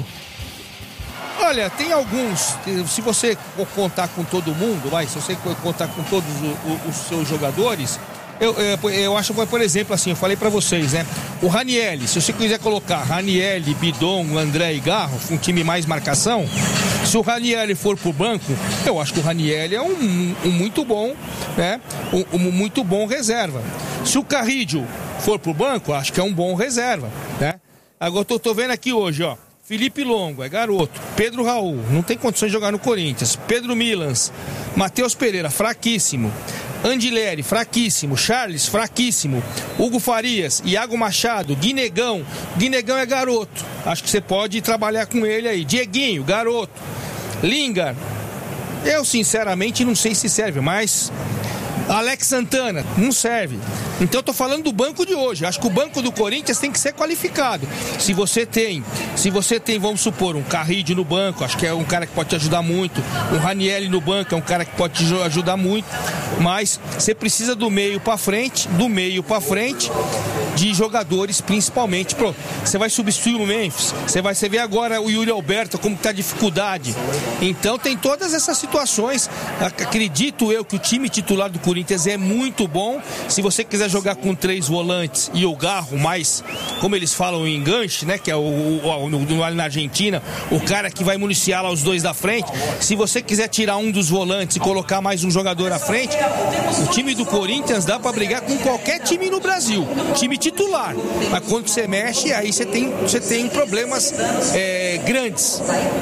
Speaker 4: Olha, tem alguns, se você contar com todo mundo, vai, se você contar com todos os, os seus jogadores, eu, eu, eu acho que, por exemplo, assim, eu falei pra vocês, né, o Ranielli, se você quiser colocar Ranielli, Bidon, André e Garro, um time mais marcação, se o Ranielli for pro banco, eu acho que o Ranielli é um, um muito bom, né, um, um muito bom reserva. Se o Carrillo for pro banco, acho que é um bom reserva, né. Agora eu tô, tô vendo aqui hoje, ó, Felipe Longo, é garoto. Pedro Raul, não tem condições de jogar no Corinthians. Pedro Milans, Matheus Pereira, fraquíssimo. Andileri, fraquíssimo. Charles, fraquíssimo. Hugo Farias, Iago Machado, Guinegão. Guinegão é garoto. Acho que você pode trabalhar com ele aí. Dieguinho, garoto. Lingard, eu sinceramente não sei se serve, mas... Alex Santana, não serve. Então eu tô falando do banco de hoje. Acho que o banco do Corinthians tem que ser qualificado. Se você tem, se você tem, vamos supor, um Carrillo no banco, acho que é um cara que pode te ajudar muito. Um Ranielli no banco é um cara que pode te ajudar muito. Mas você precisa do meio para frente, do meio para frente, de jogadores principalmente. Pô, você vai substituir o Memphis, você vai você vê agora o Yuri Alberto como que tá a dificuldade. Então tem todas essas situações. Acredito eu que o time titular do Corinthians é muito bom. Se você quiser jogar com três volantes e o Garro mais, como eles falam, em enganche, né, que é o, o, o na Argentina, o cara que vai municiar lá os dois da frente. Se você quiser tirar um dos volantes e colocar mais um jogador à frente, o time do Corinthians dá para brigar com qualquer time no Brasil, time titular. Mas quando você mexe, aí você tem, você tem problemas é, grandes.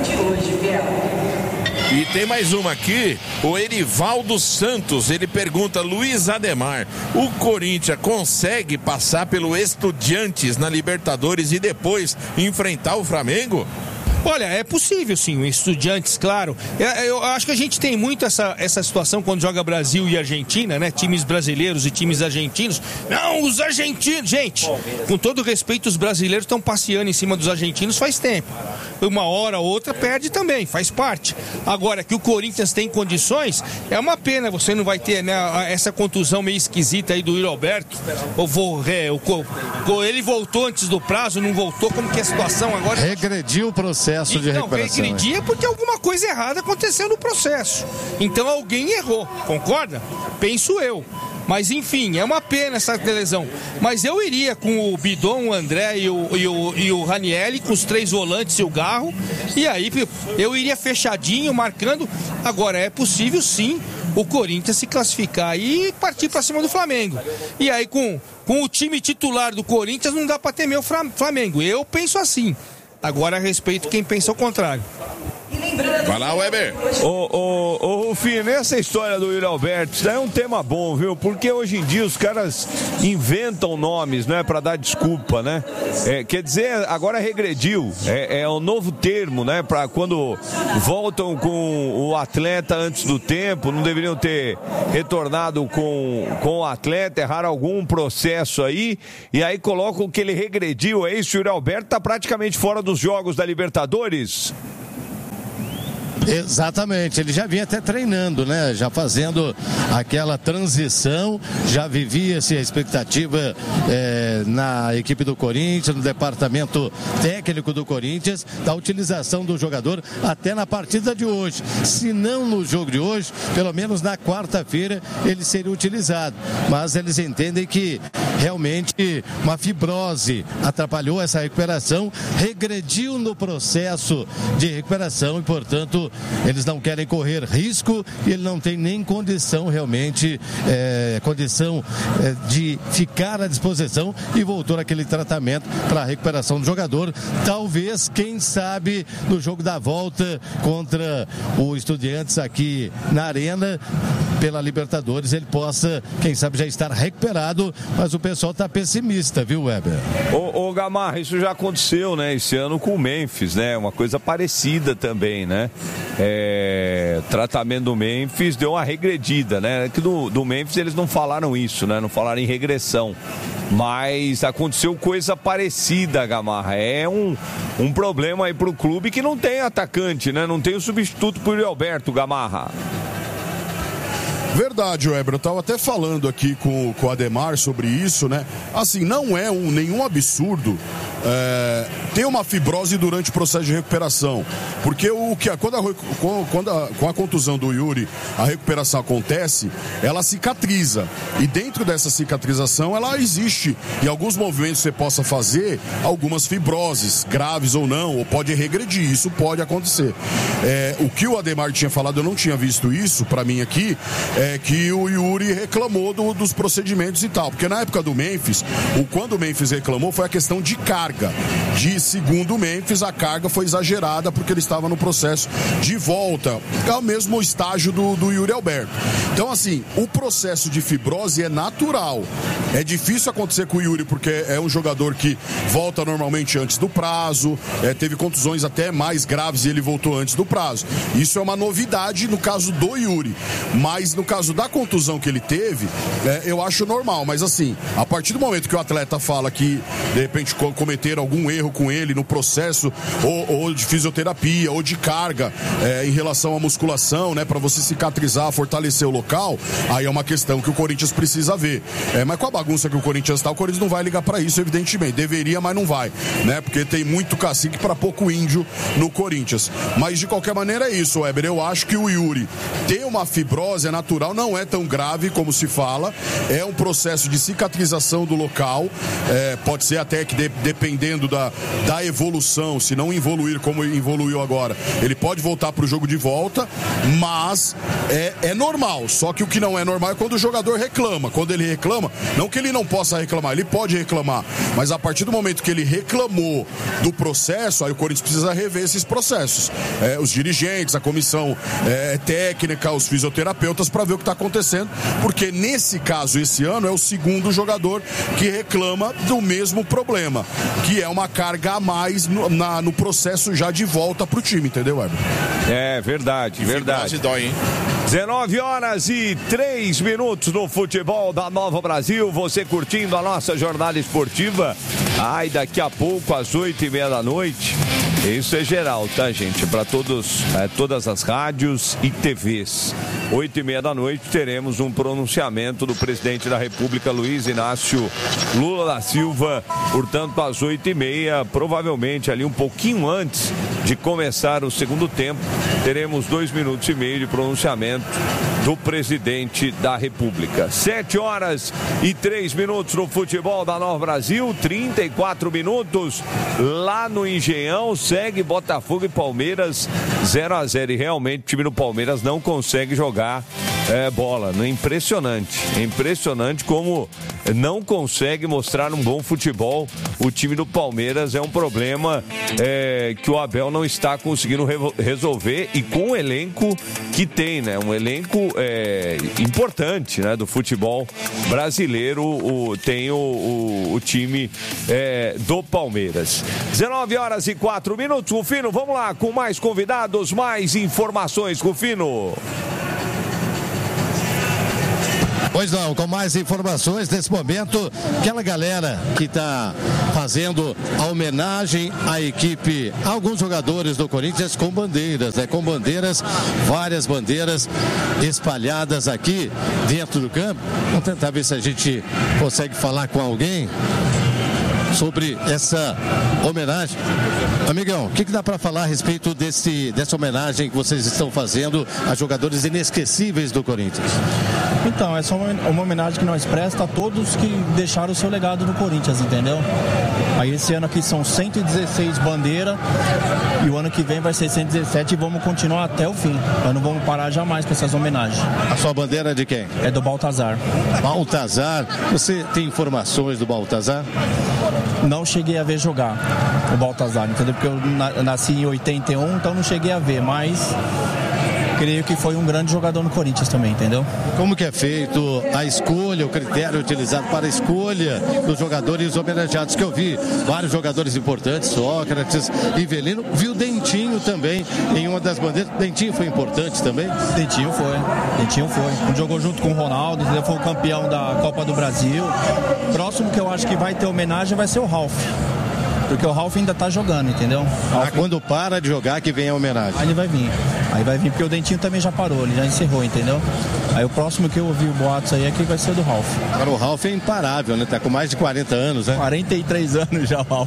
Speaker 6: E tem mais uma aqui, o Erivaldo Santos, ele pergunta, Luiz Ademar, o Corinthians consegue passar pelo Estudiantes na Libertadores e depois enfrentar o Flamengo?
Speaker 4: Olha, é possível sim, o Estudiantes, claro. Eu acho que a gente tem muito essa, essa situação quando joga Brasil e Argentina, né? Times brasileiros e times argentinos. Não, os argentinos, gente, com todo respeito, os brasileiros estão passeando em cima dos argentinos faz tempo. Uma hora ou outra perde também, faz parte. Agora, que o Corinthians tem condições, é uma pena, você não vai ter, né, essa contusão meio esquisita aí do Yuri Alberto. Ou vou, é, o, ele voltou antes do prazo, não voltou, como que é a situação agora?
Speaker 2: Regrediu o processo. De
Speaker 4: então, regredia porque alguma coisa errada aconteceu no processo. Então alguém errou, concorda? Penso eu. Mas enfim, é uma pena essa lesão. Mas eu iria com o Bidon, o André e o, e o, e o Ranieri, com os três volantes e o Garro. E aí eu iria fechadinho, marcando. Agora, é possível sim o Corinthians se classificar e partir para cima do Flamengo. E aí com, com o time titular do Corinthians não dá para temer o Flamengo. Eu penso assim. Agora, a respeito quem pensa o contrário.
Speaker 6: Vai lá, Weber.
Speaker 3: Ô, ô, ô, Rufino, essa história do Yuri Alberto, isso daí é um tema bom, viu? Porque hoje em dia os caras inventam nomes, né, pra dar desculpa, né? É, quer dizer, agora regrediu. É, é um novo termo, né? Pra quando voltam com o atleta antes do tempo, não deveriam ter retornado com, com o atleta, errar algum processo aí, e aí colocam que ele regrediu. É isso, o Yuri Alberto tá praticamente fora dos jogos da Libertadores?
Speaker 2: Exatamente, ele já vinha até treinando, né? Já fazendo aquela transição, já vivia-se a expectativa é, na equipe do Corinthians, no departamento técnico do Corinthians, da utilização do jogador até na partida de hoje. Se não no jogo de hoje, pelo menos na quarta-feira ele seria utilizado. Mas eles entendem que realmente uma fibrose atrapalhou essa recuperação, regrediu no processo de recuperação e, portanto, eles não querem correr risco e ele não tem nem condição realmente, é, condição é, de ficar à disposição, e voltou naquele tratamento para a recuperação do jogador. Talvez, quem sabe, no jogo da volta contra o Estudiantes aqui na Arena, pela Libertadores, ele possa, quem sabe, já estar recuperado, mas o pessoal está pessimista, viu, Weber?
Speaker 3: Ô, ô Gamarra, isso já aconteceu, né, esse ano com o Memphis, né, uma coisa parecida também, né? É, tratamento do Memphis deu uma regredida, né? Que do, do Memphis eles não falaram isso, né? Não falaram em regressão. Mas aconteceu coisa parecida, Gamarra. É um, um problema aí pro clube que não tem atacante, né? Não tem o substituto pro Yuri Alberto, Gamarra.
Speaker 11: Verdade, Weber, eu estava até falando aqui com, com o Ademar sobre isso, né? Assim, não é um, nenhum absurdo é, ter uma fibrose durante o processo de recuperação, porque o que quando, a, quando a, com a contusão do Yuri a recuperação acontece, ela cicatriza, e dentro dessa cicatrização ela existe, em alguns movimentos você possa fazer algumas fibroses, graves ou não, ou pode regredir, isso pode acontecer. É, o que o Ademar tinha falado, eu não tinha visto isso para mim aqui, é É que o Yuri reclamou do, dos procedimentos e tal, porque na época do Memphis, o, quando o Memphis reclamou foi a questão de carga, de segundo o Memphis, a carga foi exagerada porque ele estava no processo de volta ao mesmo estágio do, do Yuri Alberto. Então, assim, o processo de fibrose é natural, é difícil acontecer com o Yuri porque é um jogador que volta normalmente antes do prazo, é, teve contusões até mais graves e ele voltou antes do prazo. Isso é uma novidade no caso do Yuri, mas no caso da contusão que ele teve, é, eu acho normal, mas assim, a partir do momento que o atleta fala que de repente cometeram algum erro com ele no processo ou, ou de fisioterapia ou de carga é, em relação à musculação, né, para você cicatrizar, fortalecer o local, aí é uma questão que o Corinthians precisa ver. É, mas com a bagunça que o Corinthians está, o Corinthians não vai ligar para isso, evidentemente, deveria, mas não vai, né, porque tem muito cacique para pouco índio no Corinthians. Mas de qualquer maneira é isso, Weber, eu acho que o Yuri tem uma fibrose, é natural, não é tão grave como se fala, é um processo de cicatrização do local, é, pode ser até que de, dependendo da, da evolução, se não evoluir como evoluiu agora, ele pode voltar para o jogo de volta, mas é, é normal, só que o que não é normal é quando o jogador reclama, quando ele reclama, não que ele não possa reclamar, ele pode reclamar, mas a partir do momento que ele reclamou do processo, aí o Corinthians precisa rever esses processos, é, os dirigentes, a comissão é, técnica, os fisioterapeutas, para ver o que está acontecendo, porque nesse caso, esse ano, é o segundo jogador que reclama do mesmo problema, que é uma carga a mais no, na, no processo já de volta para o time, entendeu, Weber?
Speaker 3: É verdade, verdade.
Speaker 6: Dói, hein?
Speaker 3: dezenove horas e três minutos no futebol da Nova Brasil, você curtindo a nossa jornada esportiva. Ai, daqui a pouco, às oito e meia da noite, isso é geral, tá, gente? Para todos, é, todas as rádios e T Vs. Oito e meia da noite teremos um pronunciamento do presidente da República, Luiz Inácio Lula da Silva. Portanto, às oito e meia, provavelmente ali um pouquinho antes de começar o segundo tempo, teremos dois minutos e meio de pronunciamento do presidente da República. Sete horas e três minutos no futebol da Nova Brasil, trinta e quatro minutos lá no Engenhão, segue Botafogo e Palmeiras zero a zero, e realmente o time do Palmeiras não consegue jogar é, bola, é impressionante, é impressionante como não consegue mostrar um bom futebol. O time do Palmeiras é um problema é, que o Abel não está conseguindo re- resolver, e com o elenco que tem, né? Um elenco é, importante, né? Do futebol brasileiro, o, tem o, o, o time é, do Palmeiras. dezenove horas e quatro minutos, Rufino, vamos lá com mais convidados, mais informações, Rufino.
Speaker 2: Pois não, com mais informações nesse momento, aquela galera que está fazendo a homenagem à equipe, a alguns jogadores do Corinthians com bandeiras, né? Com bandeiras, várias bandeiras espalhadas aqui dentro do campo. Vamos tentar ver se a gente consegue falar com alguém sobre essa homenagem. Amigão, o que, que dá para falar a respeito desse, dessa homenagem que vocês estão fazendo a jogadores inesquecíveis do Corinthians?
Speaker 12: Então, essa é uma, uma homenagem que nós presta a todos que deixaram o seu legado no Corinthians, entendeu? Aí esse ano aqui são cento e dezesseis bandeiras e o ano que vem vai ser cento e dezessete, e vamos continuar até o fim. Nós não vamos parar jamais com essas homenagens.
Speaker 2: A sua bandeira é de quem?
Speaker 12: É do Baltazar.
Speaker 2: Baltazar? Você tem informações do Baltazar?
Speaker 12: Não cheguei a ver jogar o Baltazar, entendeu? Porque eu nasci em oitenta e um, então não cheguei a ver, mas creio que foi um grande jogador no Corinthians também, entendeu?
Speaker 2: Como que é feito a escolha, o critério utilizado para a escolha dos jogadores homenageados? Que eu vi vários jogadores importantes, Sócrates, Rivelino, vi o Dentinho também em uma das bandeiras. Dentinho foi importante também?
Speaker 12: Dentinho foi, Dentinho foi. Ele jogou junto com o Ronaldo, entendeu? Foi o campeão da Copa do Brasil. Próximo que eu acho que vai ter homenagem vai ser o Ralf. Porque o Ralf ainda tá jogando, entendeu?
Speaker 2: Ah, quando para de jogar que vem a homenagem.
Speaker 12: Aí ele vai vir. Aí vai vir, porque o Dentinho também já parou, ele já encerrou, entendeu? Aí o próximo que eu ouvi o boatos aí é que vai ser do Ralf.
Speaker 2: Agora o Ralf é imparável, né? Tá com mais de quarenta anos, né?
Speaker 12: quarenta e três anos já o Ralf.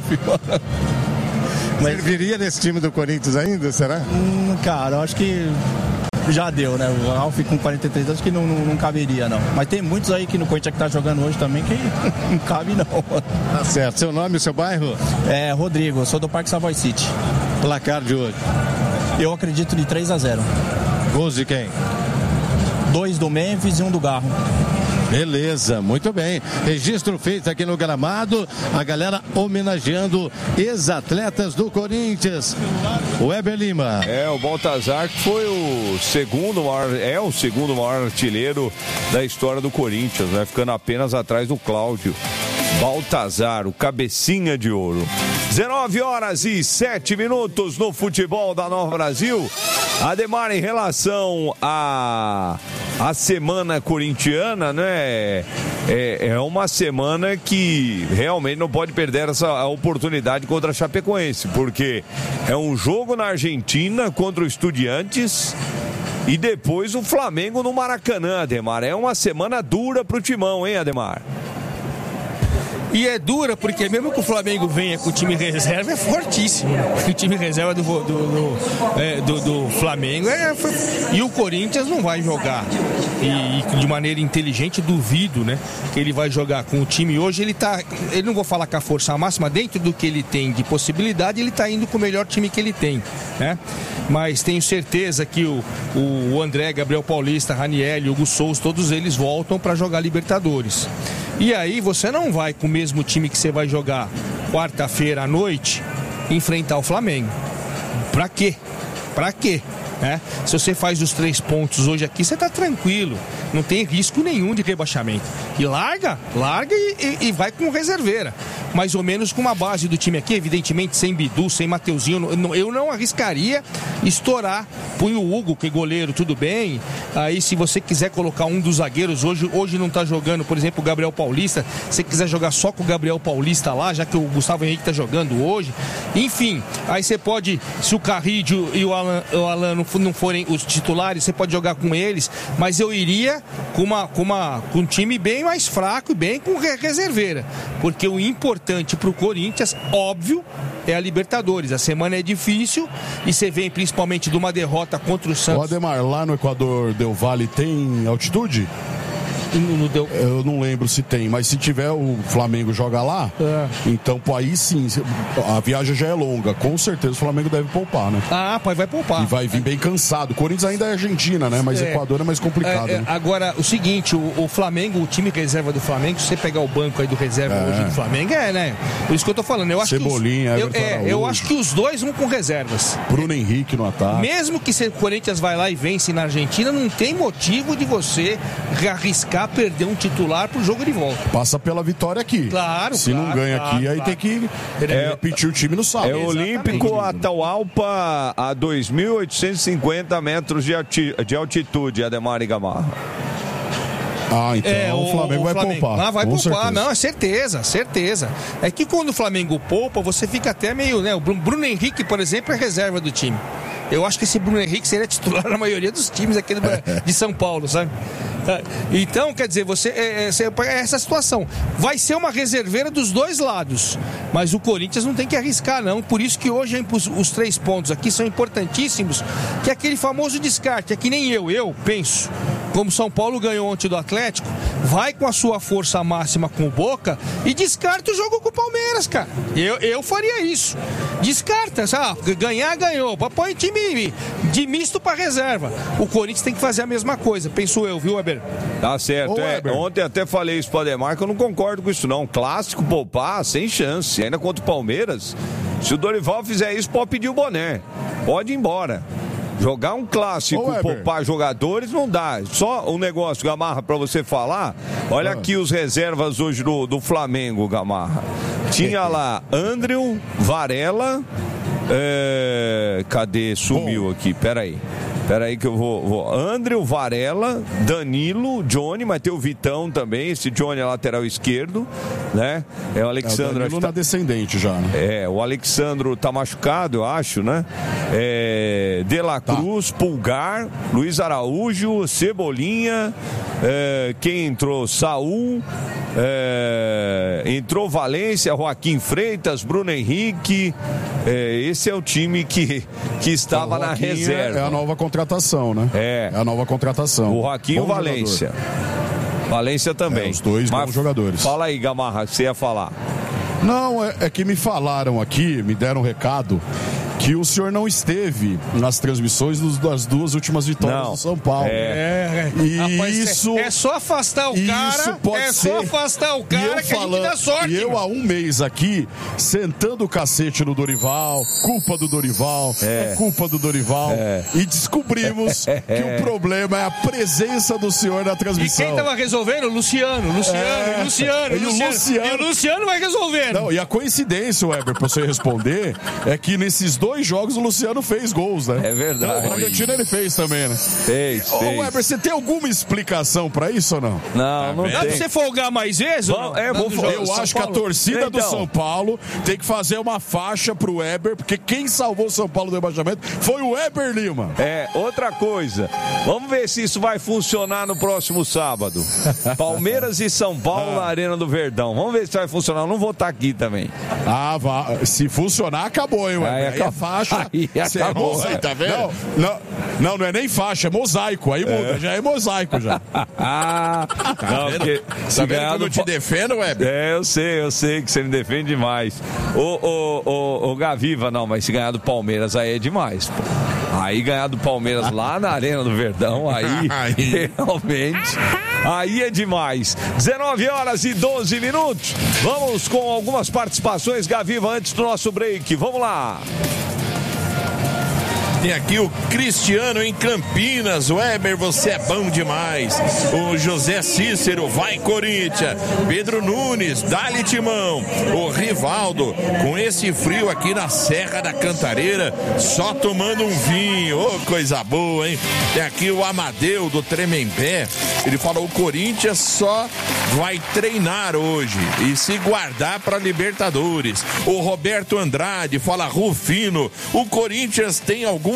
Speaker 2: Mas serviria nesse time do Corinthians ainda, será?
Speaker 12: Hum, cara, eu acho que já deu, né? O Ralf com quarenta e três anos que não, não, não caberia, não. Mas tem muitos aí que no Corinthians que tá jogando hoje também que não cabe, não.
Speaker 2: Tá certo. Seu nome e seu bairro?
Speaker 12: É, Rodrigo, eu sou do Parque Savoy City.
Speaker 2: Placar de hoje?
Speaker 12: Eu acredito de três a zero.
Speaker 2: Gols de quem?
Speaker 12: Dois do Memphis e um do Garro.
Speaker 2: Beleza, muito bem. Registro feito aqui no gramado, a galera homenageando ex-atletas do Corinthians. O Weber Lima.
Speaker 3: É, o Baltazar que foi o segundo maior, é o segundo maior artilheiro da história do Corinthians, né? Ficando apenas atrás do Cláudio. Baltazar, o cabecinha de ouro. dezenove horas e sete minutos no futebol da Nova Brasil. Ademar, em relação a a semana corintiana, né? É, é uma semana que realmente não pode perder essa oportunidade contra a Chapecoense, porque é um jogo na Argentina contra o Estudiantes e depois o Flamengo no Maracanã, Ademar. É uma semana dura pro Timão, hein, Ademar?
Speaker 4: E é dura porque mesmo que o Flamengo venha com o time reserva, é fortíssimo. O time reserva do, do, do, é, do, do Flamengo é... E o Corinthians não vai jogar. E, e de maneira inteligente, duvido, né? Que ele vai jogar com o time hoje. Ele tá... Ele não vou falar com a força máxima, dentro do que ele tem de possibilidade, ele tá indo com o melhor time que ele tem, né? Mas tenho certeza que o, o André, Gabriel Paulista, Raniel, Hugo Souza, todos eles voltam para jogar Libertadores. E aí você não vai com o mesmo time que você vai jogar quarta-feira à noite enfrentar o Flamengo. Pra quê? Pra quê? É? Se você faz os três pontos hoje aqui, você tá tranquilo. Não tem risco nenhum de rebaixamento. E larga, larga e, e, e vai com reserveira. Mais ou menos com uma base do time aqui, evidentemente sem Bidu, sem Mateuzinho. Eu não, eu não arriscaria estourar. Põe o Hugo, que é goleiro, tudo bem. Aí se você quiser colocar um dos zagueiros, hoje, hoje não tá jogando, por exemplo, o Gabriel Paulista. Se você quiser jogar só com o Gabriel Paulista lá, já que o Gustavo Henrique tá jogando hoje. Enfim, aí você pode, se o Carrillo e o Alan, o Alan não não forem os titulares, você pode jogar com eles, mas eu iria com, uma, com, uma, com um time bem mais fraco e bem com reserveira, porque o importante para o Corinthians, óbvio, é a Libertadores. A semana é difícil e você vem principalmente de uma derrota derrota contra o Santos.
Speaker 11: O Ademar, lá no Equador Del Valle tem altitude?
Speaker 4: No, no Del...
Speaker 11: Eu não lembro se tem, mas se tiver, o Flamengo joga lá, é. Então, pô, aí sim, a viagem já é longa. Com certeza o Flamengo deve poupar, né?
Speaker 4: Ah, pai, vai poupar.
Speaker 11: E vai vir bem cansado. O Corinthians ainda é Argentina, né? Mas é. Equador é mais complicado. É, é,
Speaker 4: né? Agora, o seguinte, o, o Flamengo, o time reserva do Flamengo, se você pegar o banco aí do reserva é. hoje do Flamengo, é, né? Por isso que eu tô falando. Eu acho
Speaker 11: Cebolinha,
Speaker 4: que os, eu, é, eu acho que os dois vão com reservas.
Speaker 11: Bruno Henrique no ataque.
Speaker 4: Mesmo que se o Corinthians vai lá e vence na Argentina, não tem motivo de você arriscar perder um titular pro jogo de volta.
Speaker 11: Passa pela vitória aqui.
Speaker 4: Claro,
Speaker 11: Se
Speaker 4: claro,
Speaker 11: não ganha
Speaker 4: claro,
Speaker 11: aqui,
Speaker 4: claro.
Speaker 11: aí tem que é, repetir o time no sábado.
Speaker 3: É o Olímpico Atahualpa a dois mil oitocentos e cinquenta metros de, alti, de altitude, Ademar e Gamarra.
Speaker 11: Ah, então
Speaker 4: é,
Speaker 11: o, o Flamengo o vai Flamengo. poupar.
Speaker 4: Ah, vai
Speaker 11: com
Speaker 4: poupar,
Speaker 11: certeza.
Speaker 4: não, é certeza, certeza. É que quando o Flamengo poupa, você fica até meio, né? O Bruno Henrique, por exemplo, é reserva do time. Eu acho que esse Bruno Henrique seria titular na maioria dos times aqui do, de São Paulo, sabe? Então, quer dizer, você é, é essa situação. Vai ser uma reserveira dos dois lados. Mas o Corinthians não tem que arriscar, não. Por isso que hoje os, os três pontos aqui são importantíssimos. Que é aquele famoso descarte. É que nem eu, eu penso. Como São Paulo ganhou ontem do Atlético, vai com a sua força máxima com o Boca e descarta o jogo com o Palmeiras, cara. Eu, eu faria isso. Descarta, sabe? Ganhar, ganhou. Põe time de misto para reserva. O Corinthians tem que fazer a mesma coisa, penso eu, viu, Weber?
Speaker 3: Tá certo. Ô, é, ontem até falei isso pro Ademar, que eu não concordo com isso, não. Clássico, poupar, sem chance. Ainda contra o Palmeiras. Se o Dorival fizer isso, pode pedir o boné. Pode ir embora. Jogar um clássico, Ô, poupar jogadores, não dá. Só um negócio, Gamarra, pra você falar. Olha ah. aqui os reservas hoje do, do Flamengo, Gamarra. Tinha lá Andréu, Varela. É... Cadê? Sumiu Bom. aqui, peraí. Peraí que eu vou, vou. Andréu, Varela, Danilo, Johnny, mas tem o Vitão também. Esse Johnny é lateral esquerdo, né? É o Alexandre. É, o
Speaker 11: Danilo tá... na descendente já, né?
Speaker 3: É, o Alexandro tá machucado, eu acho, né? É, De La Cruz, tá. Pulgar, Luiz Araújo, Cebolinha, é, quem entrou? Saul, é, entrou Valência, Joaquim Freitas, Bruno Henrique. É, esse é o time que, que estava então, na reserva.
Speaker 11: É a nova contratação, né?
Speaker 3: É.
Speaker 11: É a nova contratação.
Speaker 3: O Joaquim e o Valência. Jogador. Valência também. É,
Speaker 11: os dois
Speaker 3: Mas,
Speaker 11: bons jogadores.
Speaker 3: Fala aí, Gamarra, que você ia falar.
Speaker 11: Não, é, é que me falaram aqui, me deram um recado, que o senhor não esteve nas transmissões dos, das duas últimas vitórias não. do São Paulo.
Speaker 4: É,
Speaker 11: é. E Rapaz,
Speaker 4: isso... É só afastar o cara, pode é ser. só afastar o cara que falando, a gente dá sorte.
Speaker 11: E eu mano. há um mês aqui, sentando o cacete no Dorival, culpa do Dorival, é. culpa do Dorival, é. e descobrimos é. que o problema é a presença do senhor na transmissão.
Speaker 4: E quem tava resolvendo? Luciano, Luciano, é. Luciano,
Speaker 11: e
Speaker 4: Luciano,
Speaker 11: Luciano.
Speaker 4: E o Luciano vai resolver.
Speaker 11: Não, e a coincidência, Weber, pra você responder, é que nesses dois Dois jogos o Luciano fez gols, né?
Speaker 3: É verdade.
Speaker 11: O Bragantino ele fez também, né?
Speaker 3: Fez,
Speaker 11: Ô,
Speaker 3: fez.
Speaker 11: Weber, você tem alguma explicação pra isso ou não?
Speaker 3: Não, não
Speaker 4: Dá
Speaker 3: tem.
Speaker 4: pra você folgar mais vezes?
Speaker 3: Bom, é, vou,
Speaker 11: eu São acho Paulo. que a torcida então. do São Paulo tem que fazer uma faixa pro Weber, porque quem salvou o São Paulo do rebaixamento foi o Weber Lima.
Speaker 3: É, outra coisa. Vamos ver se isso vai funcionar no próximo sábado. Palmeiras e São Paulo ah. na Arena do Verdão. Vamos ver se vai funcionar. Eu não vou estar aqui também.
Speaker 11: Ah, vá. Se funcionar, acabou, hein, Weber?
Speaker 3: Aí,
Speaker 11: aí a faixa...
Speaker 3: Aí acabou.
Speaker 11: É tá vendo? Não, não, não, não é nem faixa, é mosaico. Aí muda, é. já é mosaico já.
Speaker 3: Ah,
Speaker 6: tá não, vendo? Porque se tá vendo como eu te defendo, Weber?
Speaker 3: É, eu sei, eu sei que você me defende demais. Ô, ô, ô, ô, Gaviva, não, mas se ganhar do Palmeiras aí é demais, pô. Aí ganhar do Palmeiras lá na Arena do Verdão, aí, aí. realmente, aí é demais. dezenove horas e doze minutos. Vamos com algumas participações, Gaviva, antes do nosso break. Vamos lá.
Speaker 6: Tem aqui o Cristiano em Campinas. Weber, você é bom demais. O José Cícero, vai Corinthians. Pedro Nunes, dá-lhe timão. O Rivaldo, com esse frio aqui na Serra da Cantareira, só tomando um vinho. Ô, oh, coisa boa, hein? Tem aqui o Amadeu do Tremembé. Ele fala: o Corinthians só vai treinar hoje e se guardar para Libertadores. O Roberto Andrade fala: Rufino, o Corinthians tem algum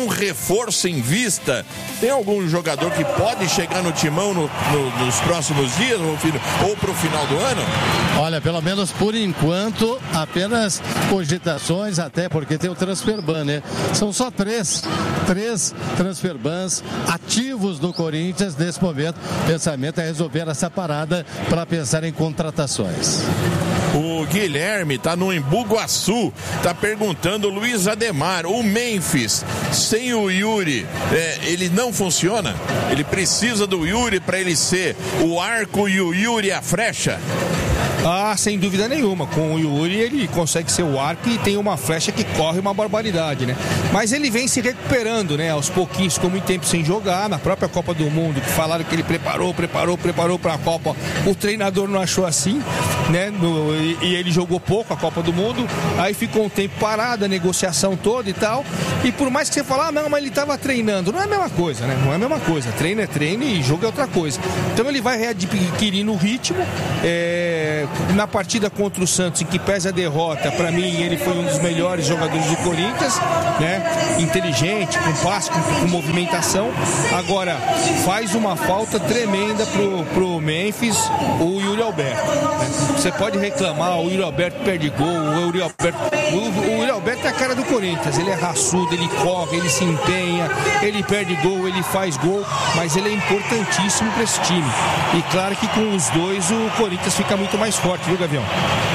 Speaker 6: algum reforço em vista? Tem algum jogador que pode chegar no timão no, no, nos próximos dias ou, ou para o final do ano?
Speaker 2: Olha, pelo menos por enquanto, apenas cogitações, até porque tem o transfer ban, né? São só três, três transfer bans ativos no Corinthians nesse momento. O pensamento é resolver essa parada para pensar em contratações.
Speaker 6: O Guilherme tá no Embu-Guaçu, tá perguntando, Luiz Ademar, o Memphis, sem o Yuri, é, ele não funciona? Ele precisa do Yuri para ele ser o arco e o Yuri a flecha?
Speaker 4: Ah, sem dúvida nenhuma. Com o Yuri ele consegue ser o arco e tem uma flecha que corre uma barbaridade, né? Mas ele vem se recuperando, né? Aos pouquinhos, ficou muito tempo sem jogar. Na própria Copa do Mundo, que falaram que ele preparou, preparou, preparou para a Copa. O treinador não achou assim, né? No, e, e ele jogou pouco a Copa do Mundo. Aí ficou um tempo parado, a negociação toda e tal. E por mais que você fale, ah, não, mas ele estava treinando. Não é a mesma coisa, né? Não é a mesma coisa. Treino é treino e jogo é outra coisa. Então ele vai readquirindo o ritmo. É... Na partida contra o Santos, em que pesa a derrota, para mim ele foi um dos melhores jogadores do Corinthians, né? Inteligente, com passe, com, com movimentação. Agora, faz uma falta tremenda pro, pro Memphis, o Yuri Alberto, né? Você pode reclamar, o Yuri Alberto perde gol, o Yuri Alberto, o, o Yuri Alberto é a cara do Corinthians, ele é raçudo, ele corre, ele se empenha, ele perde gol, ele faz gol, mas ele é importantíssimo para esse time. E claro que com os dois o Corinthians fica muito mais forte, viu, Gavião?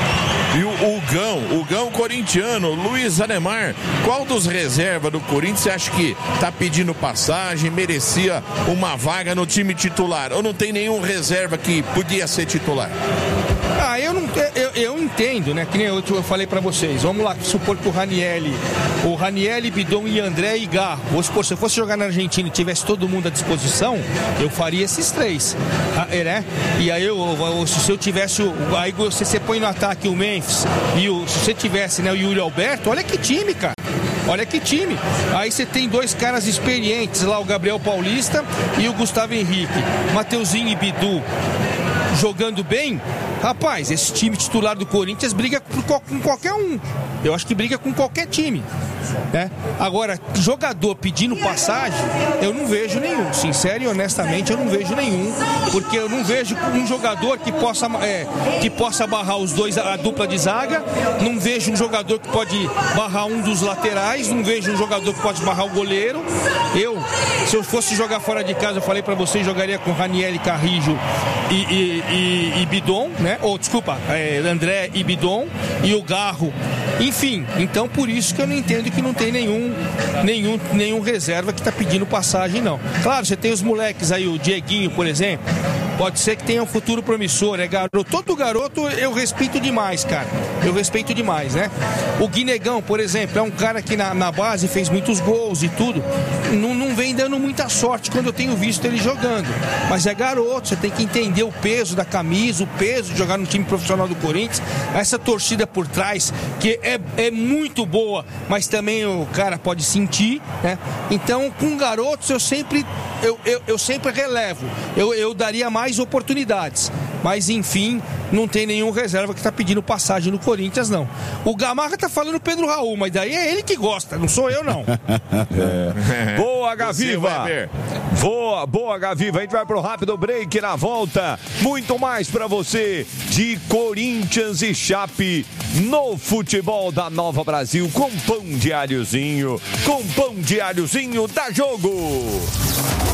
Speaker 6: E o, o Gão, o Gão corintiano, Luiz Ademar, qual dos reservas do Corinthians você acha que tá pedindo passagem, merecia uma vaga no time titular? Ou não tem nenhum reserva que podia ser titular?
Speaker 4: Ah, eu não eu, eu entendo, né? Que nem eu, eu falei pra vocês. Vamos lá, supor que o Ranieri, o Ranieri, Bidon e André e Garro. Vamos supor, se eu fosse jogar na Argentina e tivesse todo mundo à disposição, eu faria esses três. Ah, é, né? E aí eu, eu, se eu tivesse o. Aí você, você põe no ataque o Memphis e o, se você tivesse, né, o Yuri Alberto, olha que time, cara. Olha que time. Aí você tem dois caras experientes lá, o Gabriel Paulista e o Gustavo Henrique. Mateuzinho e Bidu jogando bem. Rapaz, esse time titular do Corinthians briga com qualquer um. Eu acho que briga com qualquer time, né? Agora, jogador pedindo passagem, eu não vejo nenhum. Sincero e honestamente, eu não vejo nenhum. Porque eu não vejo um jogador que possa, é, que possa barrar os dois, a dupla de zaga. Não vejo um jogador que pode barrar um dos laterais. Não vejo um jogador que pode barrar o goleiro. Eu, se eu fosse jogar fora de casa, eu falei pra vocês, jogaria com Ranieri, Carrijo e, e, e, e Bidon, né? Ou, desculpa, é, André e Bidon e o Garro. Enfim, então por isso que eu não entendo que não tem nenhum, nenhum, nenhum reserva que tá pedindo passagem, não. Claro, você tem os moleques aí, o Dieguinho, por exemplo. Pode ser que tenha um futuro promissor, é garoto. Todo garoto eu respeito demais, cara. Eu respeito demais, né? O Guinegão, por exemplo, é um cara que na, na base fez muitos gols e tudo. Não, não vem dando muita sorte quando eu tenho visto ele jogando. Mas é garoto, você tem que entender o peso da camisa, o peso de jogar no time profissional do Corinthians. Essa torcida por trás, que é, é muito boa, mas também o cara pode sentir, né? Então, com garotos, eu sempre, eu, eu, eu sempre relevo. Eu, eu daria mais oportunidades, mas enfim, não tem nenhum reserva que tá pedindo passagem no Corinthians, não. O Gamarra tá falando Pedro Raul, mas daí é ele que gosta, não sou eu, não.
Speaker 3: É. Boa, Gaviva! Boa, boa, Gaviva. A gente vai pro rápido break, na volta. Muito mais pra você de Corinthians e Chape no futebol da Nova Brasil, com pão diáriozinho, com pão diáriozinho, dá jogo!